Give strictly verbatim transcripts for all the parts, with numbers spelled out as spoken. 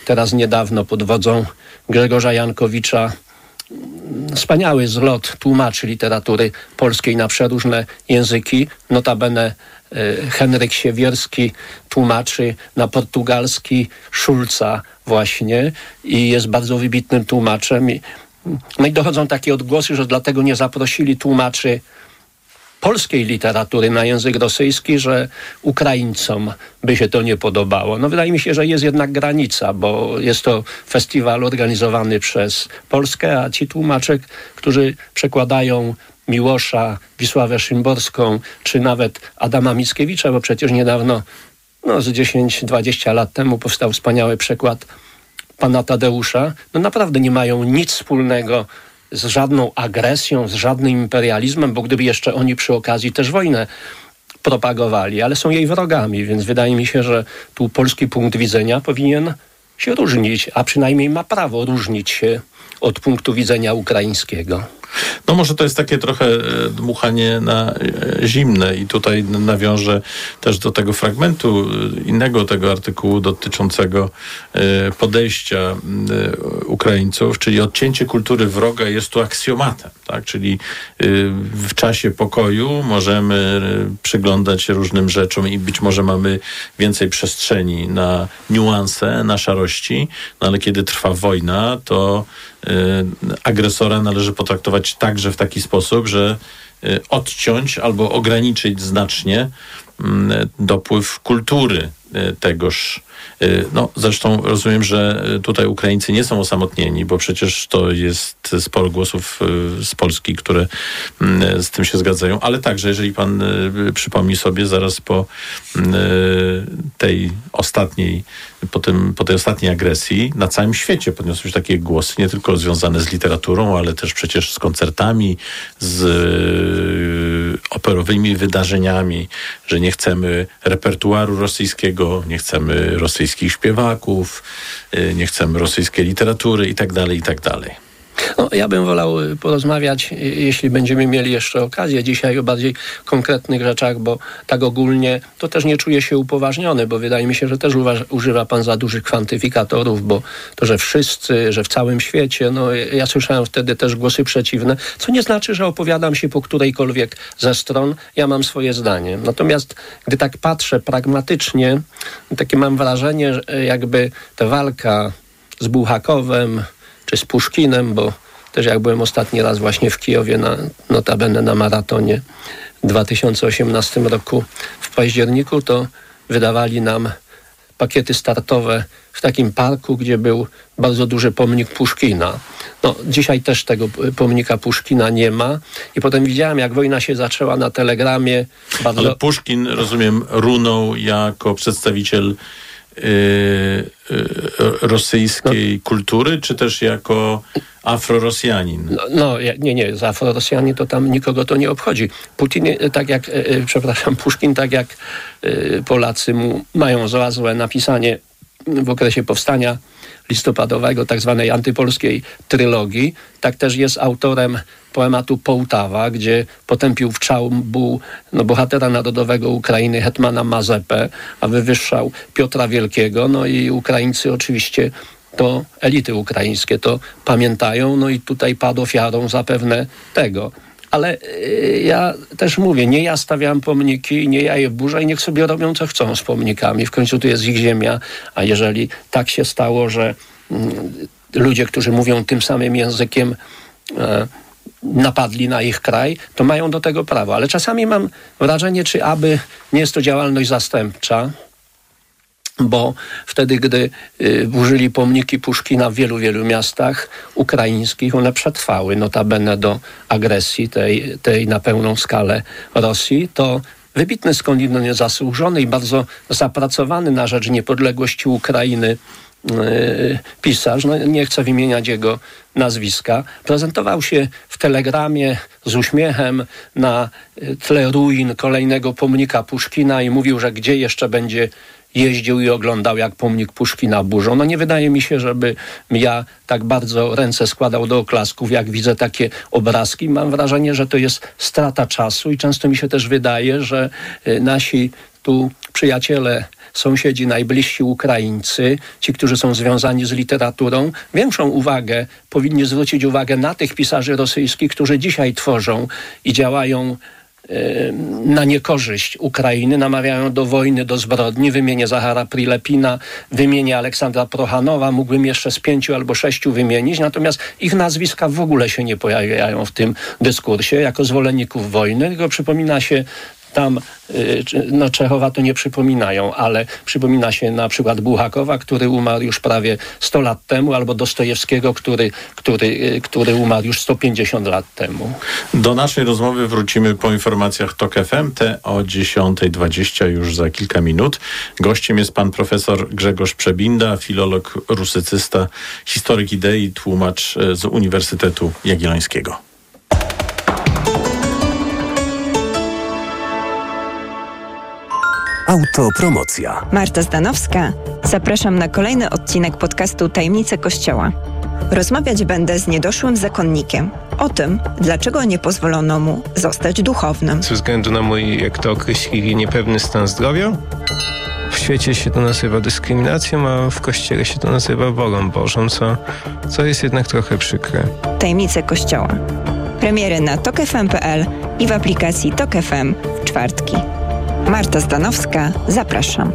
teraz niedawno pod wodzą Grzegorza Jankowicza wspaniały zlot tłumaczy literatury polskiej na przeróżne języki. Notabene Henryk Siewierski tłumaczy na portugalski Schulza właśnie i jest bardzo wybitnym tłumaczem. No i dochodzą takie odgłosy, że dlatego nie zaprosili tłumaczy polskiej literatury na język rosyjski, że Ukraińcom by się to nie podobało. No wydaje mi się, że jest jednak granica, bo jest to festiwal organizowany przez Polskę, a ci tłumacze, którzy przekładają Miłosza, Wisławę Szymborską, czy nawet Adama Mickiewicza, bo przecież niedawno, no z dziesięć dwadzieścia lat temu powstał wspaniały przekład pana Tadeusza, no naprawdę nie mają nic wspólnego z żadną agresją, z żadnym imperializmem, bo gdyby jeszcze oni przy okazji też wojnę propagowali, ale są jej wrogami, więc wydaje mi się, że tu polski punkt widzenia powinien się różnić, a przynajmniej ma prawo różnić się od punktu widzenia ukraińskiego. No może to jest takie trochę dmuchanie na zimne i tutaj nawiążę też do tego fragmentu innego tego artykułu dotyczącego podejścia Ukraińców, czyli odcięcie kultury wroga jest tu aksjomatem, tak? Czyli w czasie pokoju możemy przyglądać się różnym rzeczom i być może mamy więcej przestrzeni na niuanse, na szarości, no ale kiedy trwa wojna, to agresora należy potraktować także w taki sposób, że odciąć albo ograniczyć znacznie dopływ kultury tegoż. No, zresztą rozumiem, że tutaj Ukraińcy nie są osamotnieni, bo przecież to jest sporo głosów z Polski, które z tym się zgadzają, ale także, jeżeli pan przypomni sobie zaraz po tej ostatniej, po, tym, po tej ostatniej agresji, na całym świecie podniosły się takie głosy, nie tylko związane z literaturą, ale też przecież z koncertami, z operowymi wydarzeniami, że nie chcemy repertuaru rosyjskiego, nie chcemy rosyjskich śpiewaków, nie chcemy rosyjskiej literatury i tak dalej, i tak dalej. No, ja bym wolał porozmawiać, jeśli będziemy mieli jeszcze okazję dzisiaj, o bardziej konkretnych rzeczach, bo tak ogólnie to też nie czuję się upoważniony, bo wydaje mi się, że też uważ, używa pan za dużych kwantyfikatorów, bo to, że wszyscy, że w całym świecie, no ja słyszałem wtedy też głosy przeciwne, co nie znaczy, że opowiadam się po którejkolwiek ze stron, ja mam swoje zdanie. Natomiast gdy tak patrzę pragmatycznie, takie mam wrażenie, że jakby ta walka z Bułhakowem, czy z Puszkinem, bo też jak byłem ostatni raz właśnie w Kijowie, na, notabene na maratonie w dwa tysiące osiemnastym roku w październiku, to wydawali nam pakiety startowe w takim parku, gdzie był bardzo duży pomnik Puszkina. No, dzisiaj też tego pomnika Puszkina nie ma. I potem widziałem, jak wojna się zaczęła na Telegramie. Bardzo... Ale Puszkin, rozumiem, runął jako przedstawiciel Yy, yy, rosyjskiej no. kultury, czy też jako afrorosjanin? No, no nie, nie, z afrorosjanin to tam nikogo to nie obchodzi. Putin, tak jak, yy, przepraszam, Puszkin, tak jak yy, Polacy mu mają za złe napisanie w okresie powstania listopadowego, tak zwanej antypolskiej trylogii, tak też jest autorem poematu Połtawa, gdzie potępił w czałmu no, bohatera narodowego Ukrainy, hetmana Mazepę, a wywyższał Piotra Wielkiego. No i Ukraińcy oczywiście, to elity ukraińskie to pamiętają, no i tutaj padł ofiarą zapewne tego. Ale y, ja też mówię, nie ja stawiam pomniki, nie ja je burzę i niech sobie robią co chcą z pomnikami. W końcu tu jest ich ziemia, a jeżeli tak się stało, że y, ludzie, którzy mówią tym samym językiem, y, napadli na ich kraj, to mają do tego prawo. Ale czasami mam wrażenie, czy aby nie jest to działalność zastępcza, bo wtedy, gdy y, burzyli pomniki Puszkina w wielu, wielu miastach ukraińskich, one przetrwały notabene do agresji tej, tej na pełną skalę Rosji, to wybitny skądinąd niezasłużony i bardzo zapracowany na rzecz niepodległości Ukrainy Yy, pisarz, no nie chcę wymieniać jego nazwiska, prezentował się w Telegramie z uśmiechem na tle ruin kolejnego pomnika Puszkina i mówił, że gdzie jeszcze będzie jeździł i oglądał, jak pomnik Puszkina burzą. No nie wydaje mi się, żeby ja tak bardzo ręce składał do oklasków, jak widzę takie obrazki. Mam wrażenie, że to jest strata czasu i często mi się też wydaje, że nasi tu przyjaciele sąsiedzi najbliżsi Ukraińcy, ci, którzy są związani z literaturą, większą uwagę powinni zwrócić uwagę na tych pisarzy rosyjskich, którzy dzisiaj tworzą i działają na niekorzyść Ukrainy, namawiają do wojny, do zbrodni. Wymienię Zachara Prilepina, wymienię Aleksandra Prochanowa, mógłbym jeszcze z pięciu albo sześciu wymienić, natomiast ich nazwiska w ogóle się nie pojawiają w tym dyskursie jako zwolenników wojny, tylko przypomina się tam, no Czechowa to nie przypominają, ale przypomina się na przykład Buchakowa, który umarł już prawie sto lat temu, albo Dostojewskiego, który, który, który umarł już sto pięćdziesiąt lat temu. Do naszej rozmowy wrócimy po informacjach TOK F M, te o dziesiąta dwadzieścia już za kilka minut. Gościem jest pan profesor Grzegorz Przebinda, filolog, rusycysta, historyk idei, tłumacz z Uniwersytetu Jagiellońskiego. Autopromocja. Marta Zdanowska. Zapraszam na kolejny odcinek podcastu Tajemnice Kościoła. Rozmawiać będę z niedoszłym zakonnikiem o tym, dlaczego nie pozwolono mu zostać duchownym. Ze względu na mój, jak to określili, niepewny stan zdrowia. W świecie się to nazywa dyskryminacją, a w Kościele się to nazywa wolą Bożą, co, co jest jednak trochę przykre. Tajemnice Kościoła. Premiery na tok f m kropka p l i w aplikacji Tok F M w czwartki. Marta Zdanowska, zapraszam.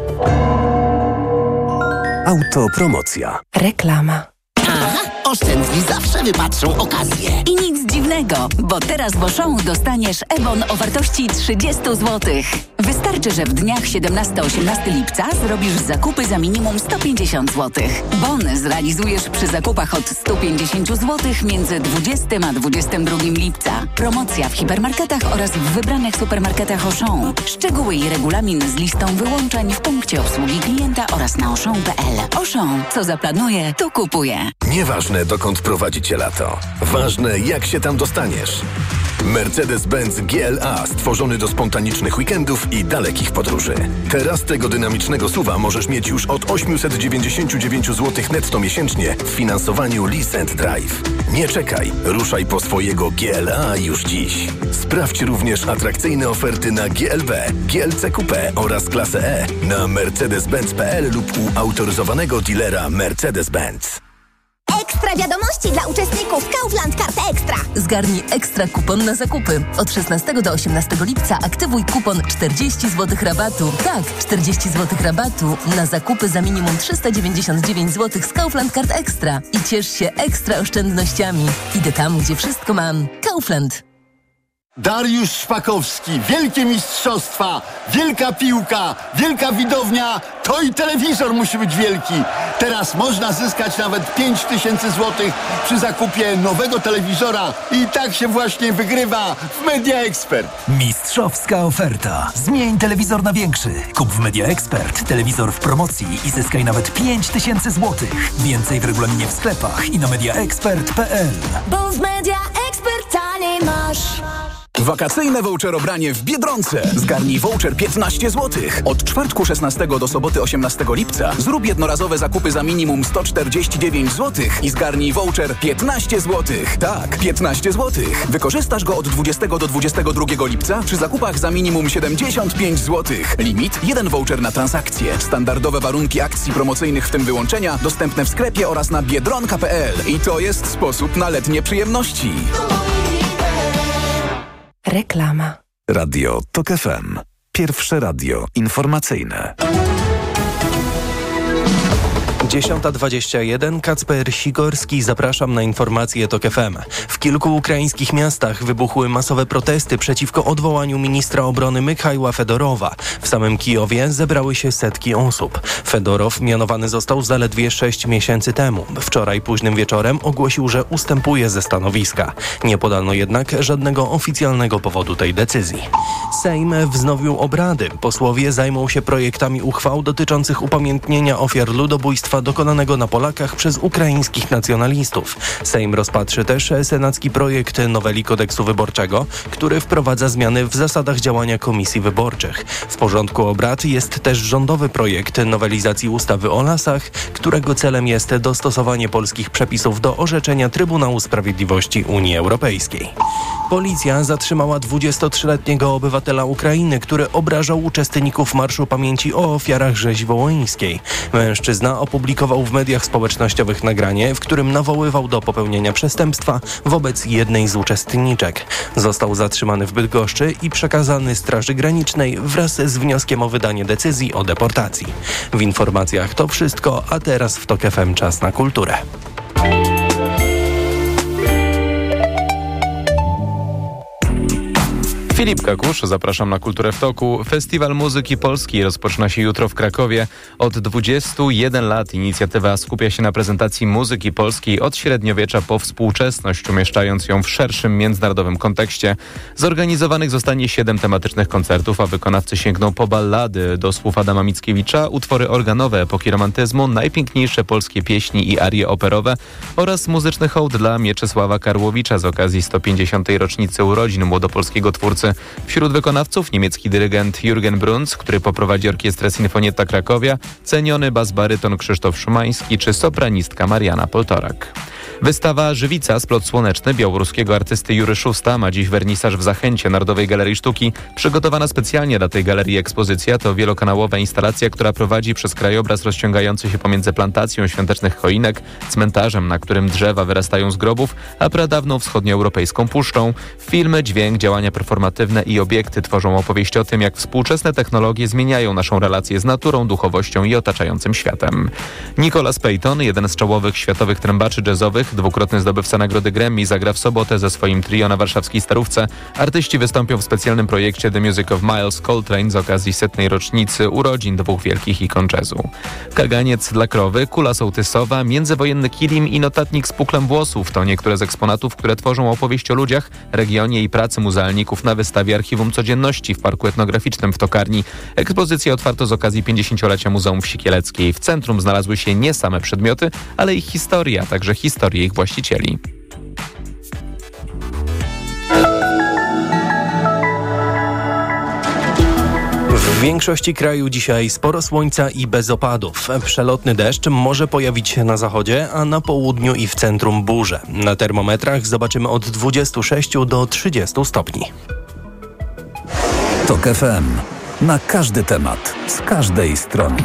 Autopromocja. Reklama. Aha, oszczędni zawsze wypatrzą okazję. I nic dziwnego, bo teraz w Auchan dostaniesz e-bon o wartości trzydzieści złotych. Wystarczy, że w dniach siedemnastego do osiemnastego lipca zrobisz zakupy za minimum sto pięćdziesiąt złotych. Bon zrealizujesz przy zakupach od sto pięćdziesiąt złotych między dwudziestego a dwudziestego drugiego lipca. Promocja w hipermarketach oraz w wybranych supermarketach Auchan. Szczegóły i regulamin z listą wyłączeń w punkcie obsługi klienta oraz na auchan kropka p l. Auchan, co zaplanuje, to kupuje. Nieważne, dokąd prowadzi cię lato. Ważne, jak się tam dostaniesz. Mercedes-Benz G L A stworzony do spontanicznych weekendów i dalekich podróży. Teraz tego dynamicznego suwa możesz mieć już od osiemset dziewięćdziesiąt dziewięć złotych netto miesięcznie w finansowaniu Lease and Drive. Nie czekaj, ruszaj po swojego G L A już dziś. Sprawdź również atrakcyjne oferty na G L B, G L C Coupe oraz klasę E na mercedes benz kropka p l lub u autoryzowanego dealera Mercedes-Benz. Ekstra wiadomości dla uczestników Kaufland Kart Ekstra. Zgarnij ekstra kupon na zakupy. Od szesnastego do osiemnastego lipca aktywuj kupon czterdzieści złotych rabatu. Tak, czterdzieści złotych rabatu na zakupy za minimum trzysta dziewięćdziesiąt dziewięć złotych z Kaufland Kart Ekstra. I ciesz się ekstra oszczędnościami. Idę tam, gdzie wszystko mam. Kaufland. Dariusz Szpakowski, wielkie mistrzostwa, wielka piłka, wielka widownia, to i telewizor musi być wielki. Teraz można zyskać nawet pięć tysięcy złotych przy zakupie nowego telewizora i tak się właśnie wygrywa w Media Expert. Mistrzowska oferta. Zmień telewizor na większy. Kup w Media Expert telewizor w promocji i zyskaj nawet pięć tysięcy złotych. Więcej w regulaminie w sklepach i na media expert kropka p l. Bo w Media Expert taniej masz. Wakacyjne voucherobranie w Biedronce. Zgarnij voucher piętnaście złotych. Od czwartku szesnastego do soboty osiemnastego lipca zrób jednorazowe zakupy za minimum sto czterdzieści dziewięć złotych i zgarnij voucher piętnaście złotych. Tak, piętnaście złotych. Wykorzystasz go od dwudziestego do dwudziestego drugiego lipca przy zakupach za minimum siedemdziesiąt pięć złotych. Limit jeden voucher na transakcję. Standardowe warunki akcji promocyjnych, w tym wyłączenia, dostępne w sklepie oraz na biedronka kropka p l. I to jest sposób na letnie przyjemności. Reklama. Radio TOK F M. Pierwsze radio informacyjne. dziesiąta dwadzieścia jeden, Kacper Sigorski, zapraszam na informacje TOK F M. W kilku ukraińskich miastach wybuchły masowe protesty przeciwko odwołaniu ministra obrony Michajła Fedorowa. W samym Kijowie zebrały się setki osób. Fedorow mianowany został zaledwie sześć miesięcy temu. Wczoraj późnym wieczorem ogłosił, że ustępuje ze stanowiska. Nie podano jednak żadnego oficjalnego powodu tej decyzji. Sejm wznowił obrady. Posłowie zajmą się projektami uchwał dotyczących upamiętnienia ofiar ludobójstwa przestępstwa dokonanego na Polakach przez ukraińskich nacjonalistów. Sejm rozpatrzy też senacki projekt noweli kodeksu wyborczego, który wprowadza zmiany w zasadach działania komisji wyborczych. W porządku obrad jest też rządowy projekt nowelizacji ustawy o lasach, którego celem jest dostosowanie polskich przepisów do orzeczenia Trybunału Sprawiedliwości Unii Europejskiej. Policja zatrzymała dwudziestotrzyletniego obywatela Ukrainy, który obrażał uczestników Marszu Pamięci o ofiarach rzezi wołyńskiej. Mężczyzna opublikował w mediach społecznościowych nagranie, w którym nawoływał do popełnienia przestępstwa wobec jednej z uczestniczek. Został zatrzymany w Bydgoszczy i przekazany Straży Granicznej wraz z wnioskiem o wydanie decyzji o deportacji. W informacjach to wszystko, a teraz w TOK F M czas na kulturę. Filip Kakusz, zapraszam na Kulturę w Toku. Festiwal Muzyki Polskiej rozpoczyna się jutro w Krakowie. Od dwudziestu jeden lat inicjatywa skupia się na prezentacji muzyki polskiej od średniowiecza po współczesność, umieszczając ją w szerszym międzynarodowym kontekście. Zorganizowanych zostanie siedem tematycznych koncertów, a wykonawcy sięgną po ballady do słów Adama Mickiewicza, utwory organowe epoki romantyzmu, najpiękniejsze polskie pieśni i arie operowe oraz muzyczny hołd dla Mieczysława Karłowicza z okazji sto pięćdziesiątej rocznicy urodzin młodopolskiego twórcy. Wśród wykonawców niemiecki dyrygent Jürgen Bruns, który poprowadzi Orkiestrę Sinfonietta Krakowia, ceniony bas-baryton Krzysztof Szumański czy sopranistka Mariana Poltorak. Wystawa Żywica, splot słoneczny białoruskiego artysty Jury Szusta ma dziś wernisaż w Zachęcie Narodowej Galerii Sztuki. Przygotowana specjalnie dla tej galerii ekspozycja to wielokanałowa instalacja, która prowadzi przez krajobraz rozciągający się pomiędzy plantacją świątecznych choinek, cmentarzem, na którym drzewa wyrastają z grobów, a pradawną wschodnioeuropejską puszczą. Filmy, dźwięk, działania performatywne i obiekty tworzą opowieść o tym, jak współczesne technologie zmieniają naszą relację z naturą, duchowością i otaczającym światem. Nicholas Payton, jeden z czołowych światowych trębaczy jazzowych, dwukrotny zdobywca nagrody Grammy, zagra w sobotę ze swoim trio na warszawskiej Starówce. Artyści wystąpią w specjalnym projekcie The Music of Miles Coltrane z okazji setnej rocznicy urodzin dwóch wielkich ikon jazzu. Kaganiec dla krowy, kula sołtysowa, międzywojenny kilim i notatnik z puklem włosów to niektóre z eksponatów, które tworzą opowieść o ludziach, regionie i pracy muzealników na wystawie Archiwum Codzienności w Parku Etnograficznym w Tokarni. Ekspozycję otwarto z okazji pięćdziesięciolecia Muzeum Wsi Kieleckiej. W centrum znalazły się nie same przedmioty, ale ich historia, a także historie ich właścicieli. W większości kraju dzisiaj sporo słońca i bez opadów. Przelotny deszcz może pojawić się na zachodzie, a na południu i w centrum burze. Na termometrach zobaczymy od dwudziestu sześciu do trzydziestu stopni. TOK F M. Na każdy temat, z każdej strony.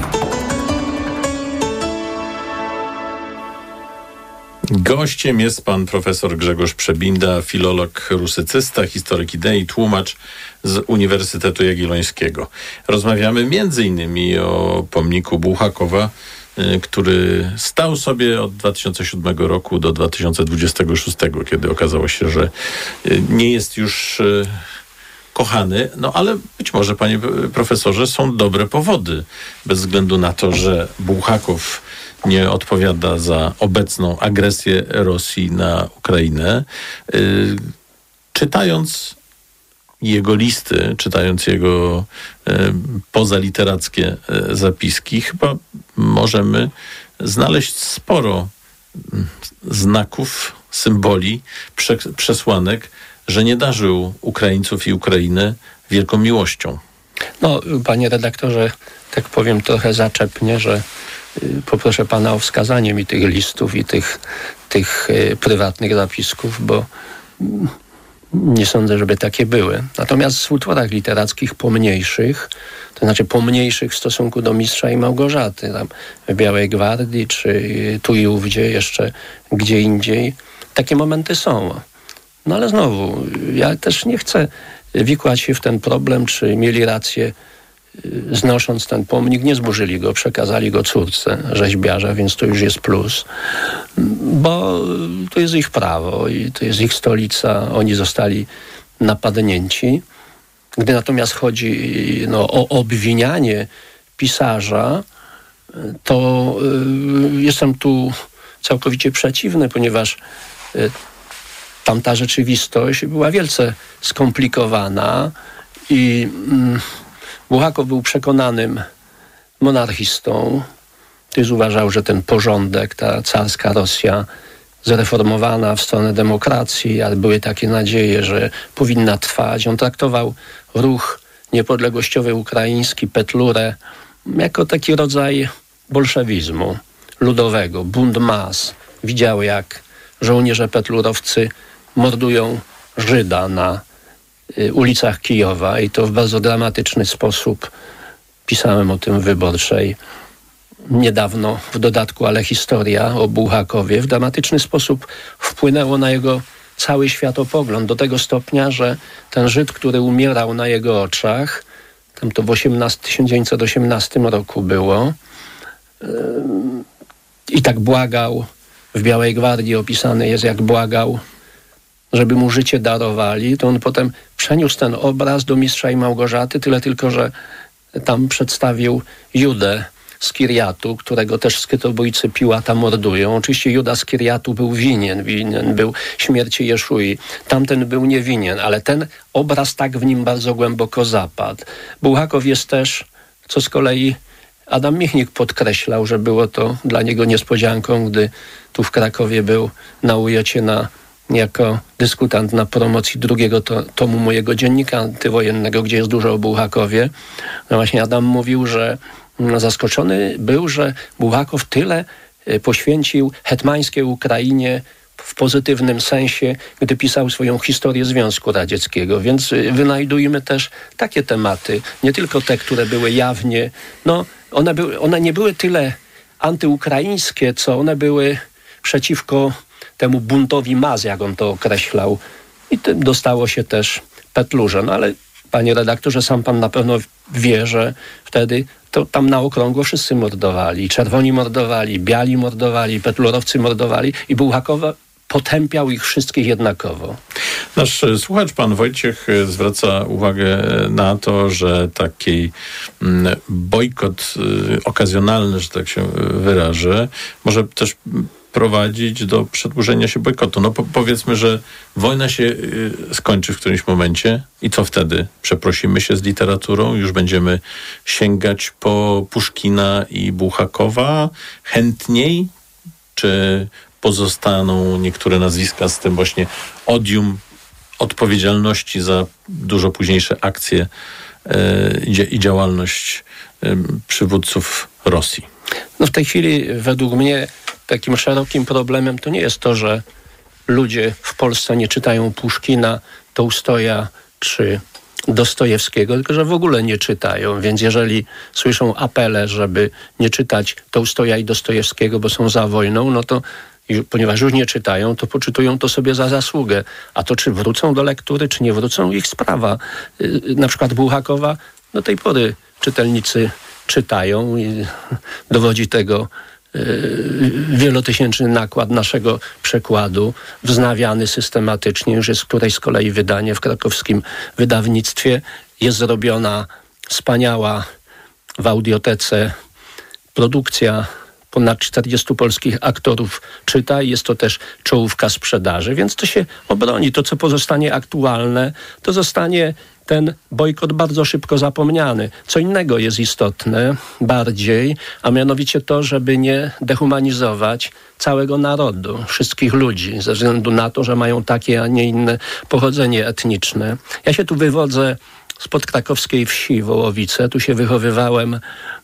Gościem jest pan profesor Grzegorz Przebinda, filolog rusycysta, historyk idei, tłumacz z Uniwersytetu Jagiellońskiego. Rozmawiamy między innymi o pomniku Bułhakowa, który stał sobie od dwa tysiące siódmego roku do dwa tysiące dwudziestego szóstego, kiedy okazało się, że nie jest już kochany, no ale być może, panie profesorze, są dobre powody, bez względu na to, że Bułhakow nie odpowiada za obecną agresję Rosji na Ukrainę. Yy, czytając jego listy, czytając jego yy, pozaliterackie yy, zapiski, chyba możemy znaleźć sporo yy, znaków, symboli, prze, przesłanek, że nie darzył Ukraińców i Ukrainy wielką miłością. No, panie redaktorze, tak powiem trochę zaczepnie, że poproszę pana o wskazanie mi tych listów i tych, tych y, prywatnych zapisków, bo mm, nie sądzę, żeby takie były. Natomiast w utworach literackich pomniejszych, to znaczy pomniejszych w stosunku do Mistrza i Małgorzaty, tam w Białej Gwardii, czy y, tu i ówdzie, jeszcze gdzie indziej, takie momenty są. No ale znowu, ja też nie chcę wikłać się w ten problem, czy mieli rację, znosząc ten pomnik, nie zburzyli go, przekazali go córce rzeźbiarza, więc to już jest plus, bo to jest ich prawo i to jest ich stolica, oni zostali napadnięci. Gdy natomiast chodzi no, o obwinianie pisarza, to y, jestem tu całkowicie przeciwny, ponieważ y, tamta rzeczywistość była wielce skomplikowana i y, Bułhakow był przekonanym monarchistą, Tyz uważał, że ten porządek, ta carska Rosja zreformowana w stronę demokracji, ale były takie nadzieje, że powinna trwać. On traktował ruch niepodległościowy ukraiński, Petlurę, jako taki rodzaj bolszewizmu ludowego, bunt mas. Widział, jak żołnierze petlurowcy mordują Żyda na y, ulicach Kijowa i to w bardzo dramatyczny sposób. Pisałem o tym w Wyborczej niedawno w dodatku, ale historia o Bułhakowie w dramatyczny sposób wpłynęło na jego cały światopogląd do tego stopnia, że ten Żyd, który umierał na jego oczach, tam to w tysiąc dziewięćset osiemnastym roku było, yy, i tak błagał, w Białej Gwardii opisany jest, jak błagał, żeby mu życie darowali, to on potem przeniósł ten obraz do Mistrza i Małgorzaty, tyle tylko, że tam przedstawił Judę z Kirjatu, którego też skytobójcy Piłata mordują. Oczywiście Juda z Kirjatu był winien, winien był śmierci Jeszui. Tamten był niewinien, ale ten obraz tak w nim bardzo głęboko zapadł. Bułhakow jest też, co z kolei Adam Michnik podkreślał, że było to dla niego niespodzianką, gdy tu w Krakowie był na ujocie na jako dyskutant na promocji drugiego to, tomu mojego dziennika antywojennego, gdzie jest dużo o Bułhakowie. No właśnie Adam mówił, że no, zaskoczony był, że Bułhakow tyle y, poświęcił hetmańskiej Ukrainie w pozytywnym sensie, gdy pisał swoją historię Związku Radzieckiego. Więc y, wynajdujemy też takie tematy, nie tylko te, które były jawnie, no one, były, one nie były tyle antyukraińskie, co one były przeciwko temu buntowi mas, jak on to określał. I tym dostało się też Petlurze. No ale, panie redaktorze, sam pan na pewno wie, że wtedy to tam na okrągło wszyscy mordowali. Czerwoni mordowali, biali mordowali, petlurowcy mordowali i Bułhakowa potępiał ich wszystkich jednakowo. Nasz słuchacz, pan Wojciech, zwraca uwagę na to, że taki bojkot okazjonalny, że tak się wyrażę, może też prowadzić do przedłużenia się bojkotu. No po, powiedzmy, że wojna się y, skończy w którymś momencie i co wtedy? Przeprosimy się z literaturą? Już będziemy sięgać po Puszkina i Bułhakowa chętniej? Czy pozostaną niektóre nazwiska z tym właśnie odium odpowiedzialności za dużo późniejsze akcje y, i działalność y, przywódców Rosji? No w tej chwili według mnie takim szerokim problemem to nie jest to, że ludzie w Polsce nie czytają Puszkina, Tołstoja czy Dostojewskiego, tylko że w ogóle nie czytają. Więc jeżeli słyszą apele, żeby nie czytać Tołstoja i Dostojewskiego, bo są za wojną, no to ponieważ już nie czytają, to poczytują to sobie za zasługę. A to czy wrócą do lektury, czy nie wrócą, ich sprawa. Na przykład Bułhakowa do tej pory czytelnicy czytają i dowodzi tego wielotysięczny nakład naszego przekładu, wznawiany systematycznie, już jest któreś z kolei wydanie w krakowskim wydawnictwie. Jest zrobiona wspaniała w audiotece produkcja, ponad czterdziestu polskich aktorów czyta i jest to też czołówka sprzedaży, więc to się obroni. To, co pozostanie aktualne, to zostanie ten bojkot bardzo szybko zapomniany. Co innego jest istotne bardziej, a mianowicie to, żeby nie dehumanizować całego narodu, wszystkich ludzi, ze względu na to, że mają takie, a nie inne pochodzenie etniczne. Ja się tu wywodzę spod krakowskiej wsi Wołowice, tu się wychowywałem,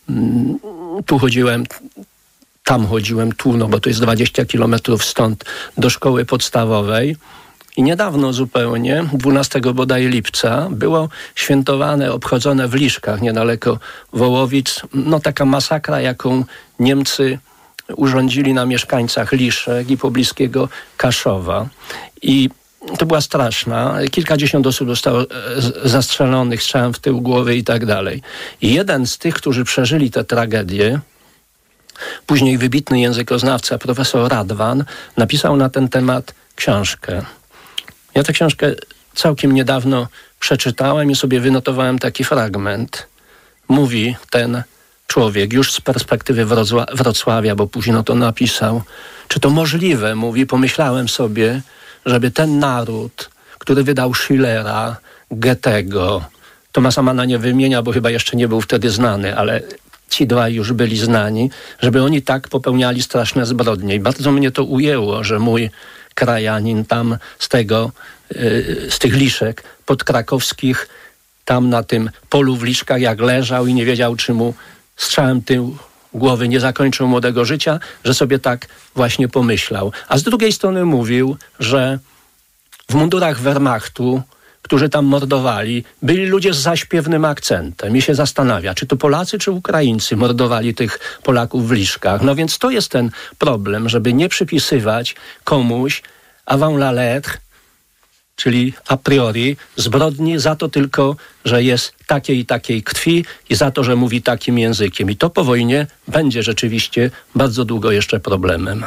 tu chodziłem, tam chodziłem, tu, no bo to jest dwadzieścia kilometrów stąd do szkoły podstawowej. I niedawno zupełnie, dwunastego bodaj lipca, było świętowane, obchodzone w Liszkach, niedaleko Wołowic, no taka masakra, jaką Niemcy urządzili na mieszkańcach Liszek i pobliskiego Kaszowa. I to była straszna. Kilkadziesiąt osób zostało zastrzelonych strzałem w tył głowy i tak dalej. I jeden z tych, którzy przeżyli tę tragedię, później wybitny językoznawca, profesor Radwan, napisał na ten temat książkę. Ja tę książkę całkiem niedawno przeczytałem i sobie wynotowałem taki fragment. Mówi ten człowiek już z perspektywy Wrocła- Wrocławia, bo późno to napisał. Czy to możliwe, mówi, pomyślałem sobie, żeby ten naród, który wydał Schillera, Goethego, Thomasa Manna nie wymienia, bo chyba jeszcze nie był wtedy znany, ale ci dwaj już byli znani, żeby oni tak popełniali straszne zbrodnie. I bardzo mnie to ujęło, że mój krajanin tam z tego, yy, z tych Liszek podkrakowskich, tam na tym polu w Liszkach, jak leżał i nie wiedział, czy mu strzałem tył głowy nie zakończył młodego życia, że sobie tak właśnie pomyślał. A z drugiej strony mówił, że w mundurach Wehrmachtu, którzy tam mordowali, byli ludzie z zaśpiewnym akcentem. I się zastanawia, czy to Polacy, czy Ukraińcy mordowali tych Polaków w Liszkach. No więc to jest ten problem, żeby nie przypisywać komuś avant la lettre, czyli a priori zbrodni za to tylko, że jest takiej i takiej krwi i za to, że mówi takim językiem. I to po wojnie będzie rzeczywiście bardzo długo jeszcze problemem.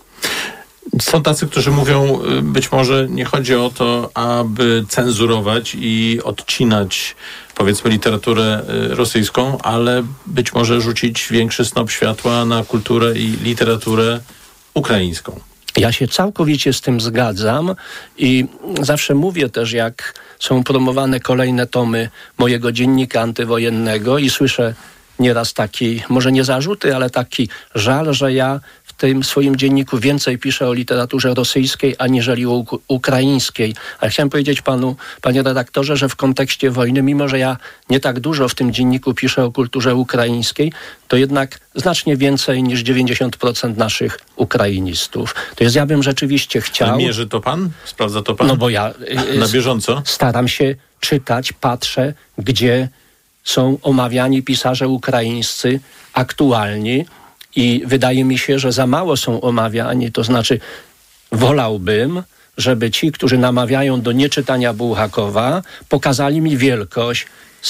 Są tacy, którzy mówią, być może nie chodzi o to, aby cenzurować i odcinać, powiedzmy, literaturę rosyjską, ale być może rzucić większy snop światła na kulturę i literaturę ukraińską. Ja się całkowicie z tym zgadzam i zawsze mówię też, jak są promowane kolejne tomy mojego dziennika antywojennego i słyszę nieraz taki, może nie zarzuty, ale taki żal, że ja w tym swoim dzienniku więcej piszę o literaturze rosyjskiej, aniżeli o uk- ukraińskiej. Ale chciałem powiedzieć panu, panie redaktorze, że w kontekście wojny, mimo że ja nie tak dużo w tym dzienniku piszę o kulturze ukraińskiej, to jednak znacznie więcej niż dziewięćdziesiąt procent naszych ukrainistów. To jest, ja bym rzeczywiście chciał... Ale mierzy to pan? Sprawdza to pan? No bo ja... Na, na bieżąco? Staram się czytać, patrzę, gdzie są omawiani pisarze ukraińscy aktualni i wydaje mi się, że za mało są omawiani, to znaczy wolałbym, żeby ci, którzy namawiają do nieczytania Bułhakowa, pokazali mi wielkość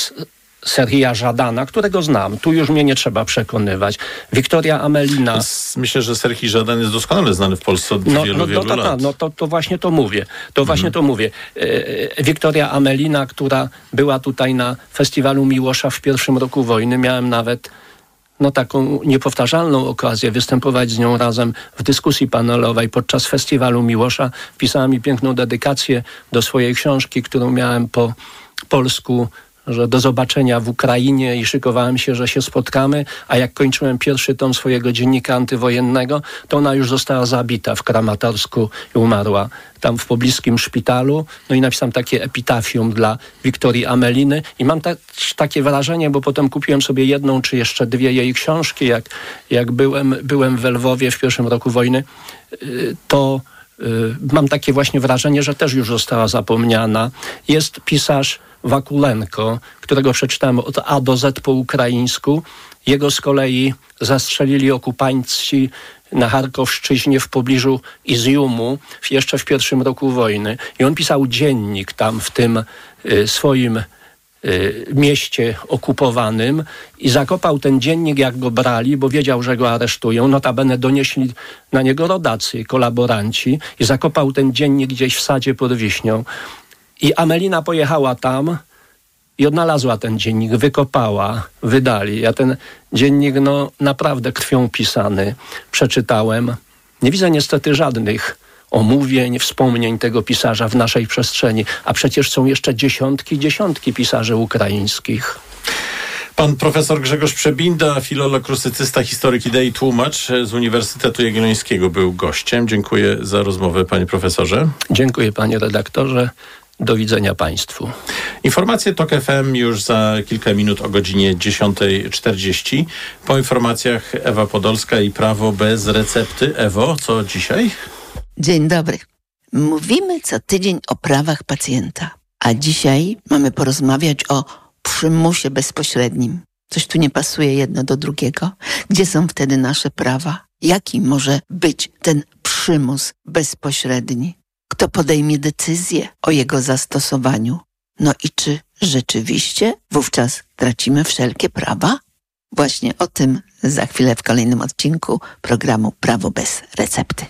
Serhija Żadana, którego znam. Tu już mnie nie trzeba przekonywać. Wiktoria Amelina. Myślę, że Serhij Żadan jest doskonale znany w Polsce od no, wielu, no, wielu to, lat. No to, to właśnie to mówię. To mhm. właśnie to mówię. E, Wiktoria Amelina, która była tutaj na Festiwalu Miłosza w pierwszym roku wojny. Miałem nawet no, taką niepowtarzalną okazję występować z nią razem w dyskusji panelowej podczas Festiwalu Miłosza. Pisała mi piękną dedykację do swojej książki, którą miałem po polsku, że do zobaczenia w Ukrainie i szykowałem się, że się spotkamy, a jak kończyłem pierwszy tom swojego dziennika antywojennego, to ona już została zabita w Kramatorsku i umarła tam w pobliskim szpitalu. No i napisałem takie epitafium dla Wiktorii Ameliny i mam ta, takie wrażenie, bo potem kupiłem sobie jedną czy jeszcze dwie jej książki, jak, jak byłem, byłem w Lwowie w pierwszym roku wojny, to mam takie właśnie wrażenie, że też już została zapomniana. Jest pisarz Wakulenko, którego przeczytałem od A do Z po ukraińsku. Jego z kolei zastrzelili okupanci na Charkowszczyźnie w pobliżu Izjumu jeszcze w pierwszym roku wojny. I on pisał dziennik tam w tym y, swoim y, mieście okupowanym i zakopał ten dziennik, jak go brali, bo wiedział, że go aresztują. Notabene donieśli na niego rodacy, kolaboranci i zakopał ten dziennik gdzieś w sadzie pod Wiśnią. I Amelina pojechała tam i odnalazła ten dziennik, wykopała, wydali. Ja ten dziennik, no naprawdę krwią pisany, przeczytałem. Nie widzę niestety żadnych omówień, wspomnień tego pisarza w naszej przestrzeni, a przecież są jeszcze dziesiątki, dziesiątki pisarzy ukraińskich. Pan profesor Grzegorz Przebinda, filolog, rusycysta, historyk idei, tłumacz z Uniwersytetu Jagiellońskiego był gościem. Dziękuję za rozmowę, panie profesorze. Dziękuję, panie redaktorze. Do widzenia państwu. Informacje TOK F M już za kilka minut o godzinie dziesiąta czterdzieści. Po informacjach Ewa Podolska i Prawo bez recepty. Ewo, co dzisiaj? Dzień dobry. Mówimy co tydzień o prawach pacjenta, a dzisiaj mamy porozmawiać o przymusie bezpośrednim. Coś tu nie pasuje jedno do drugiego. Gdzie są wtedy nasze prawa? Jaki może być ten przymus bezpośredni? Kto podejmie decyzję o jego zastosowaniu? No i czy rzeczywiście wówczas tracimy wszelkie prawa? Właśnie o tym za chwilę w kolejnym odcinku programu Prawo bez recepty.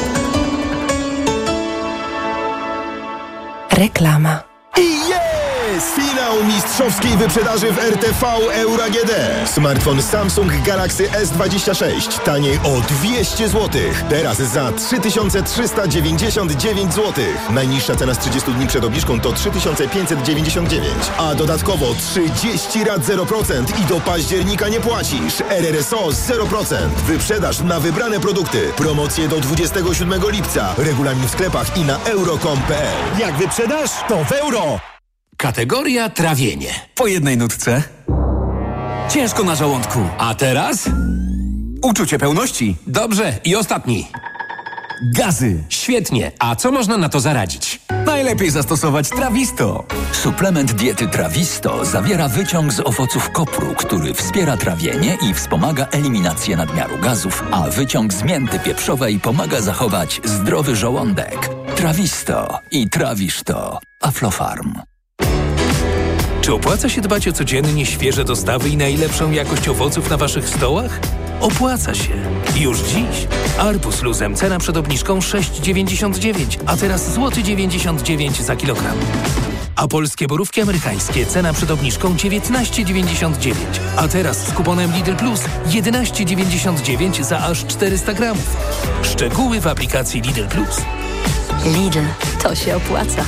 Reklama. I jest! jest finał mistrzowskiej wyprzedaży w R T V Euro A G D. Smartfon Samsung Galaxy S dwadzieścia sześć taniej o dwieście złotych. Teraz za trzy tysiące trzysta dziewięćdziesiąt dziewięć złotych. Najniższa cena z trzydziestu dni przed obniżką to trzy tysiące pięćset dziewięćdziesiąt dziewięć. A dodatkowo trzydzieści rat zero procent i do października nie płacisz. R R S O zero procent. Wyprzedaż na wybrane produkty. Promocje do dwudziestego siódmego lipca. Regulamin w sklepach i na euro kropka com kropka p l. Jak wyprzedasz, to w euro. Kategoria trawienie. Po jednej nutce. Ciężko na żołądku. A teraz? Uczucie pełności. Dobrze. I ostatni. Gazy. Świetnie. A co można na to zaradzić? Najlepiej zastosować Trawisto. Suplement diety Trawisto zawiera wyciąg z owoców kopru, który wspiera trawienie i wspomaga eliminację nadmiaru gazów, a wyciąg z mięty pieprzowej pomaga zachować zdrowy żołądek. Trawisto i trawisz to. Aflofarm. Czy opłaca się dbać o codziennie świeże dostawy i najlepszą jakość owoców na waszych stołach? Opłaca się. Już dziś. Arbuz luzem cena przed obniżką sześć dziewięćdziesiąt dziewięć, a teraz złoty dziewięćdziesiąt dziewięć za kilogram. A polskie borówki amerykańskie cena przed obniżką dziewiętnaście dziewięćdziesiąt dziewięć, a teraz z kuponem Lidl Plus jedenaście dziewięćdziesiąt dziewięć za aż czterysta gramów. Szczegóły w aplikacji Lidl Plus. Lidl, to się opłaca.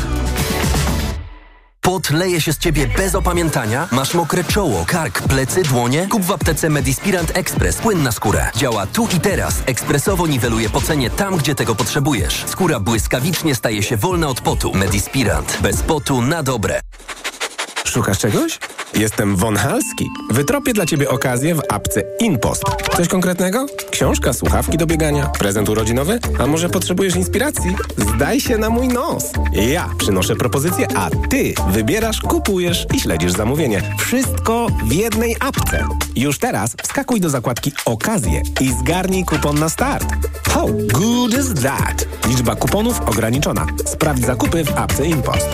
Pot leje się z ciebie bez opamiętania? Masz mokre czoło, kark, plecy, dłonie? Kup w aptece Medispirant Express płyn na skórę. Działa tu i teraz. Ekspresowo niweluje pocenie tam, gdzie tego potrzebujesz. Skóra błyskawicznie staje się wolna od potu. Medispirant. Bez potu na dobre. Szukasz czegoś? Jestem Von Halski. Wytropię dla ciebie okazję w apce InPost. Coś konkretnego? Książka, słuchawki do biegania, prezent urodzinowy? A może potrzebujesz inspiracji? Zdaj się na mój nos. Ja przynoszę propozycję, a ty wybierasz, kupujesz i śledzisz zamówienie. Wszystko w jednej apce. Już teraz wskakuj do zakładki Okazje i zgarnij kupon na start. How good is that? Liczba kuponów ograniczona. Sprawdź zakupy w apce InPost.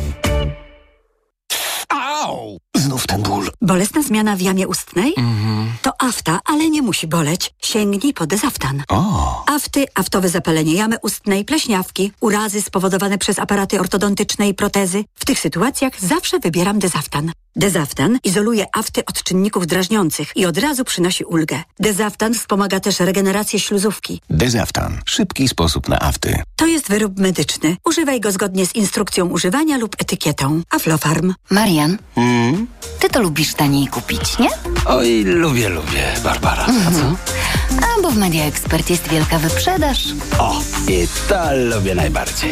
Au! Znów ten ból. Bolesna zmiana w jamie ustnej? Mm-hmm. To afta, ale nie musi boleć. Sięgnij po Dezaftan. O. Afty, aftowe zapalenie jamy ustnej, pleśniawki, urazy spowodowane przez aparaty ortodontyczne i protezy. W tych sytuacjach zawsze wybieram Dezaftan. Dezaftan izoluje afty od czynników drażniących i od razu przynosi ulgę. Dezaftan wspomaga też regenerację śluzówki. Dezaftan. Szybki sposób na afty. To jest wyrób medyczny. Używaj go zgodnie z instrukcją używania lub etykietą. Aflofarm. Marian, mm? ty to lubisz taniej kupić, nie? Oj, lubię, lubię, Barbara. Mm-hmm. A co? A, bo w Media Expert jest wielka wyprzedaż. O, i to lubię najbardziej.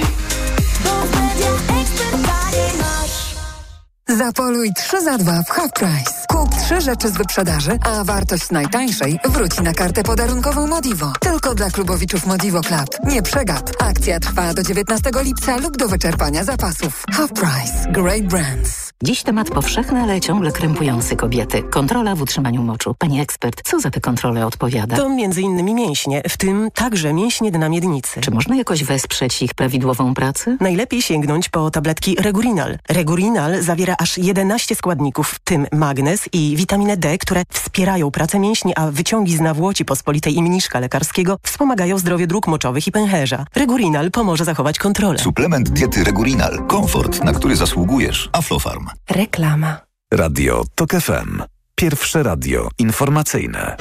Zapoluj trzy za dwa w Half Price. Kup trzy rzeczy z wyprzedaży, a wartość najtańszej wróci na kartę podarunkową Modivo. Tylko dla klubowiczów Modivo Club. Nie przegap. Akcja trwa do dziewiętnastego lipca lub do wyczerpania zapasów. Half Price. Great Brands. Dziś temat powszechny, ale ciągle krępujący kobiety. Kontrola w utrzymaniu moczu. Pani ekspert, co za tę kontrolę odpowiada? To między innymi mięśnie, w tym także mięśnie dna miednicy. Czy można jakoś wesprzeć ich prawidłową pracę? Najlepiej sięgnąć po tabletki Regurinal. Regurinal zawiera aż jedenaście składników, w tym magnez i witaminę D, które wspierają pracę mięśni, a wyciągi z nawłoci pospolitej i mniszka lekarskiego wspomagają zdrowie dróg moczowych i pęcherza. Regurinal pomoże zachować kontrolę. Suplement diety Regurinal. Komfort, na który zasługujesz. Aflofarm. Reklama. Radio TOK F M. Pierwsze radio informacyjne.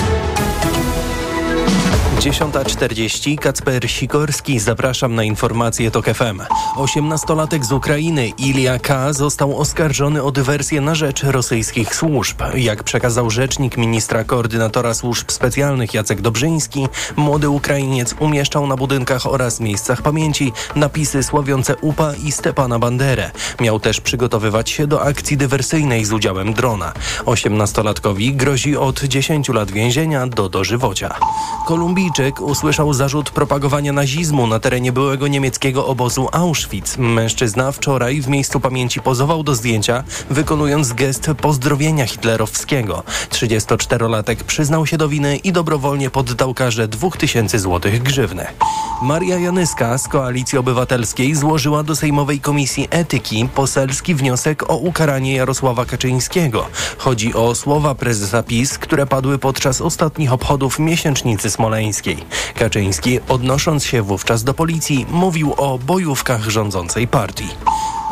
dziesiąta czterdzieści. Kacper Sikorski. Zapraszam na informacje TOK F M. osiemnastolatek z Ukrainy Ilja K. został oskarżony o dywersję na rzecz rosyjskich służb. Jak przekazał rzecznik ministra koordynatora służb specjalnych Jacek Dobrzyński, młody Ukrainiec umieszczał na budynkach oraz miejscach pamięci napisy sławiące U P A i Stepana Banderę. Miał też przygotowywać się do akcji dywersyjnej z udziałem drona. osiemnastolatkowi grozi od dziesięciu lat więzienia do dożywocia. Kolumbijczyk usłyszał zarzut propagowania nazizmu na terenie byłego niemieckiego obozu Auschwitz. Mężczyzna wczoraj w miejscu pamięci pozował do zdjęcia, wykonując gest pozdrowienia hitlerowskiego. trzydziestoczterolatek przyznał się do winy i dobrowolnie poddał karze dwóch tysięcy złotych grzywny. Maria Janyska z Koalicji Obywatelskiej złożyła do Sejmowej Komisji Etyki poselski wniosek o ukaranie Jarosława Kaczyńskiego. Chodzi o słowa prezesa PiS, które padły podczas ostatnich obchodów miesięcznicy smoleńskiej. Kaczyński, odnosząc się wówczas do policji, mówił o bojówkach rządzącej partii.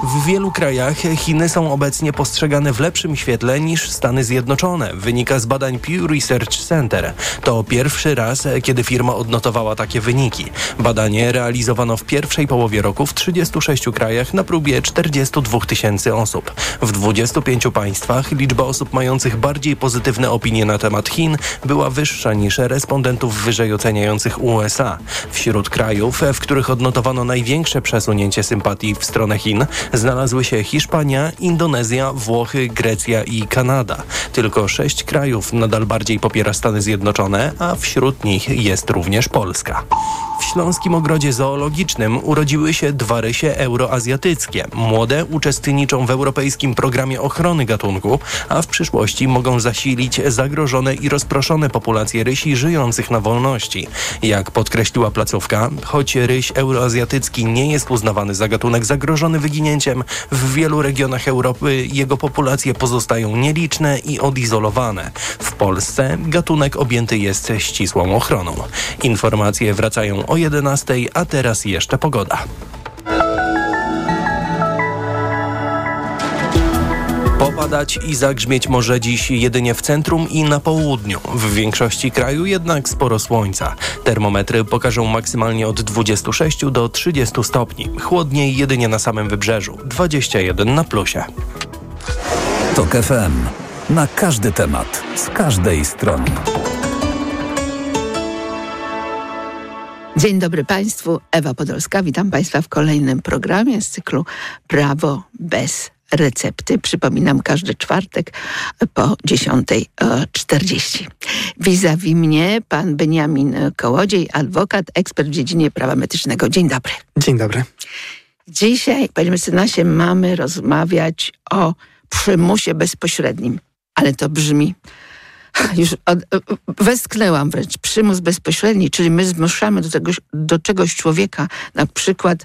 W wielu krajach Chiny są obecnie postrzegane w lepszym świetle niż Stany Zjednoczone, wynika z badań Pew Research Center. To pierwszy raz, kiedy firma odnotowała takie wyniki. Badanie realizowano w pierwszej połowie roku w trzydziestu sześciu krajach na próbie czterdziestu dwóch tysięcy osób. W dwudziestu pięciu państwach liczba osób mających bardziej pozytywne opinie na temat Chin była wyższa niż respondentów wyżej oceniających U S A. Wśród krajów, w których odnotowano największe przesunięcie sympatii w stronę Chin, znalazły się Hiszpania, Indonezja, Włochy, Grecja i Kanada. Tylko sześć krajów nadal bardziej popiera Stany Zjednoczone, a wśród nich jest również Polska. W Śląskim Ogrodzie Zoologicznym urodziły się dwa rysie euroazjatyckie. Młode uczestniczą w europejskim programie ochrony gatunku, a w przyszłości mogą zasilić zagrożone i rozproszone populacje rysi żyjących na wolności. Jak podkreśliła placówka, choć ryś euroazjatycki nie jest uznawany za gatunek zagrożony wyginięciem, w wielu regionach Europy jego populacje pozostają nieliczne i odizolowane. W Polsce gatunek objęty jest ścisłą ochroną. Informacje wracają o jedenastej, a teraz jeszcze pogoda. Popadać i zagrzmieć może dziś jedynie w centrum i na południu. W większości kraju jednak sporo słońca. Termometry pokażą maksymalnie od dwudziestu sześciu do trzydziestu stopni. Chłodniej jedynie na samym wybrzeżu. dwadzieścia jeden na plusie. Tok F M. Na każdy temat. Z każdej strony. Dzień dobry Państwu. Ewa Podolska. Witam Państwa w kolejnym programie z cyklu Prawo bez recepty. Przypominam, każdy czwartek po dziesiątej czterdzieści. Vis-a-vis mnie pan Beniamin Kołodziej, adwokat, ekspert w dziedzinie prawa medycznego. Dzień dobry. Dzień dobry. Dzisiaj, panie mecenasie, mamy rozmawiać o przymusie bezpośrednim. Ale to brzmi... Już od, westchnęłam wręcz. Przymus bezpośredni, czyli my zmuszamy do, tego, do czegoś człowieka, na przykład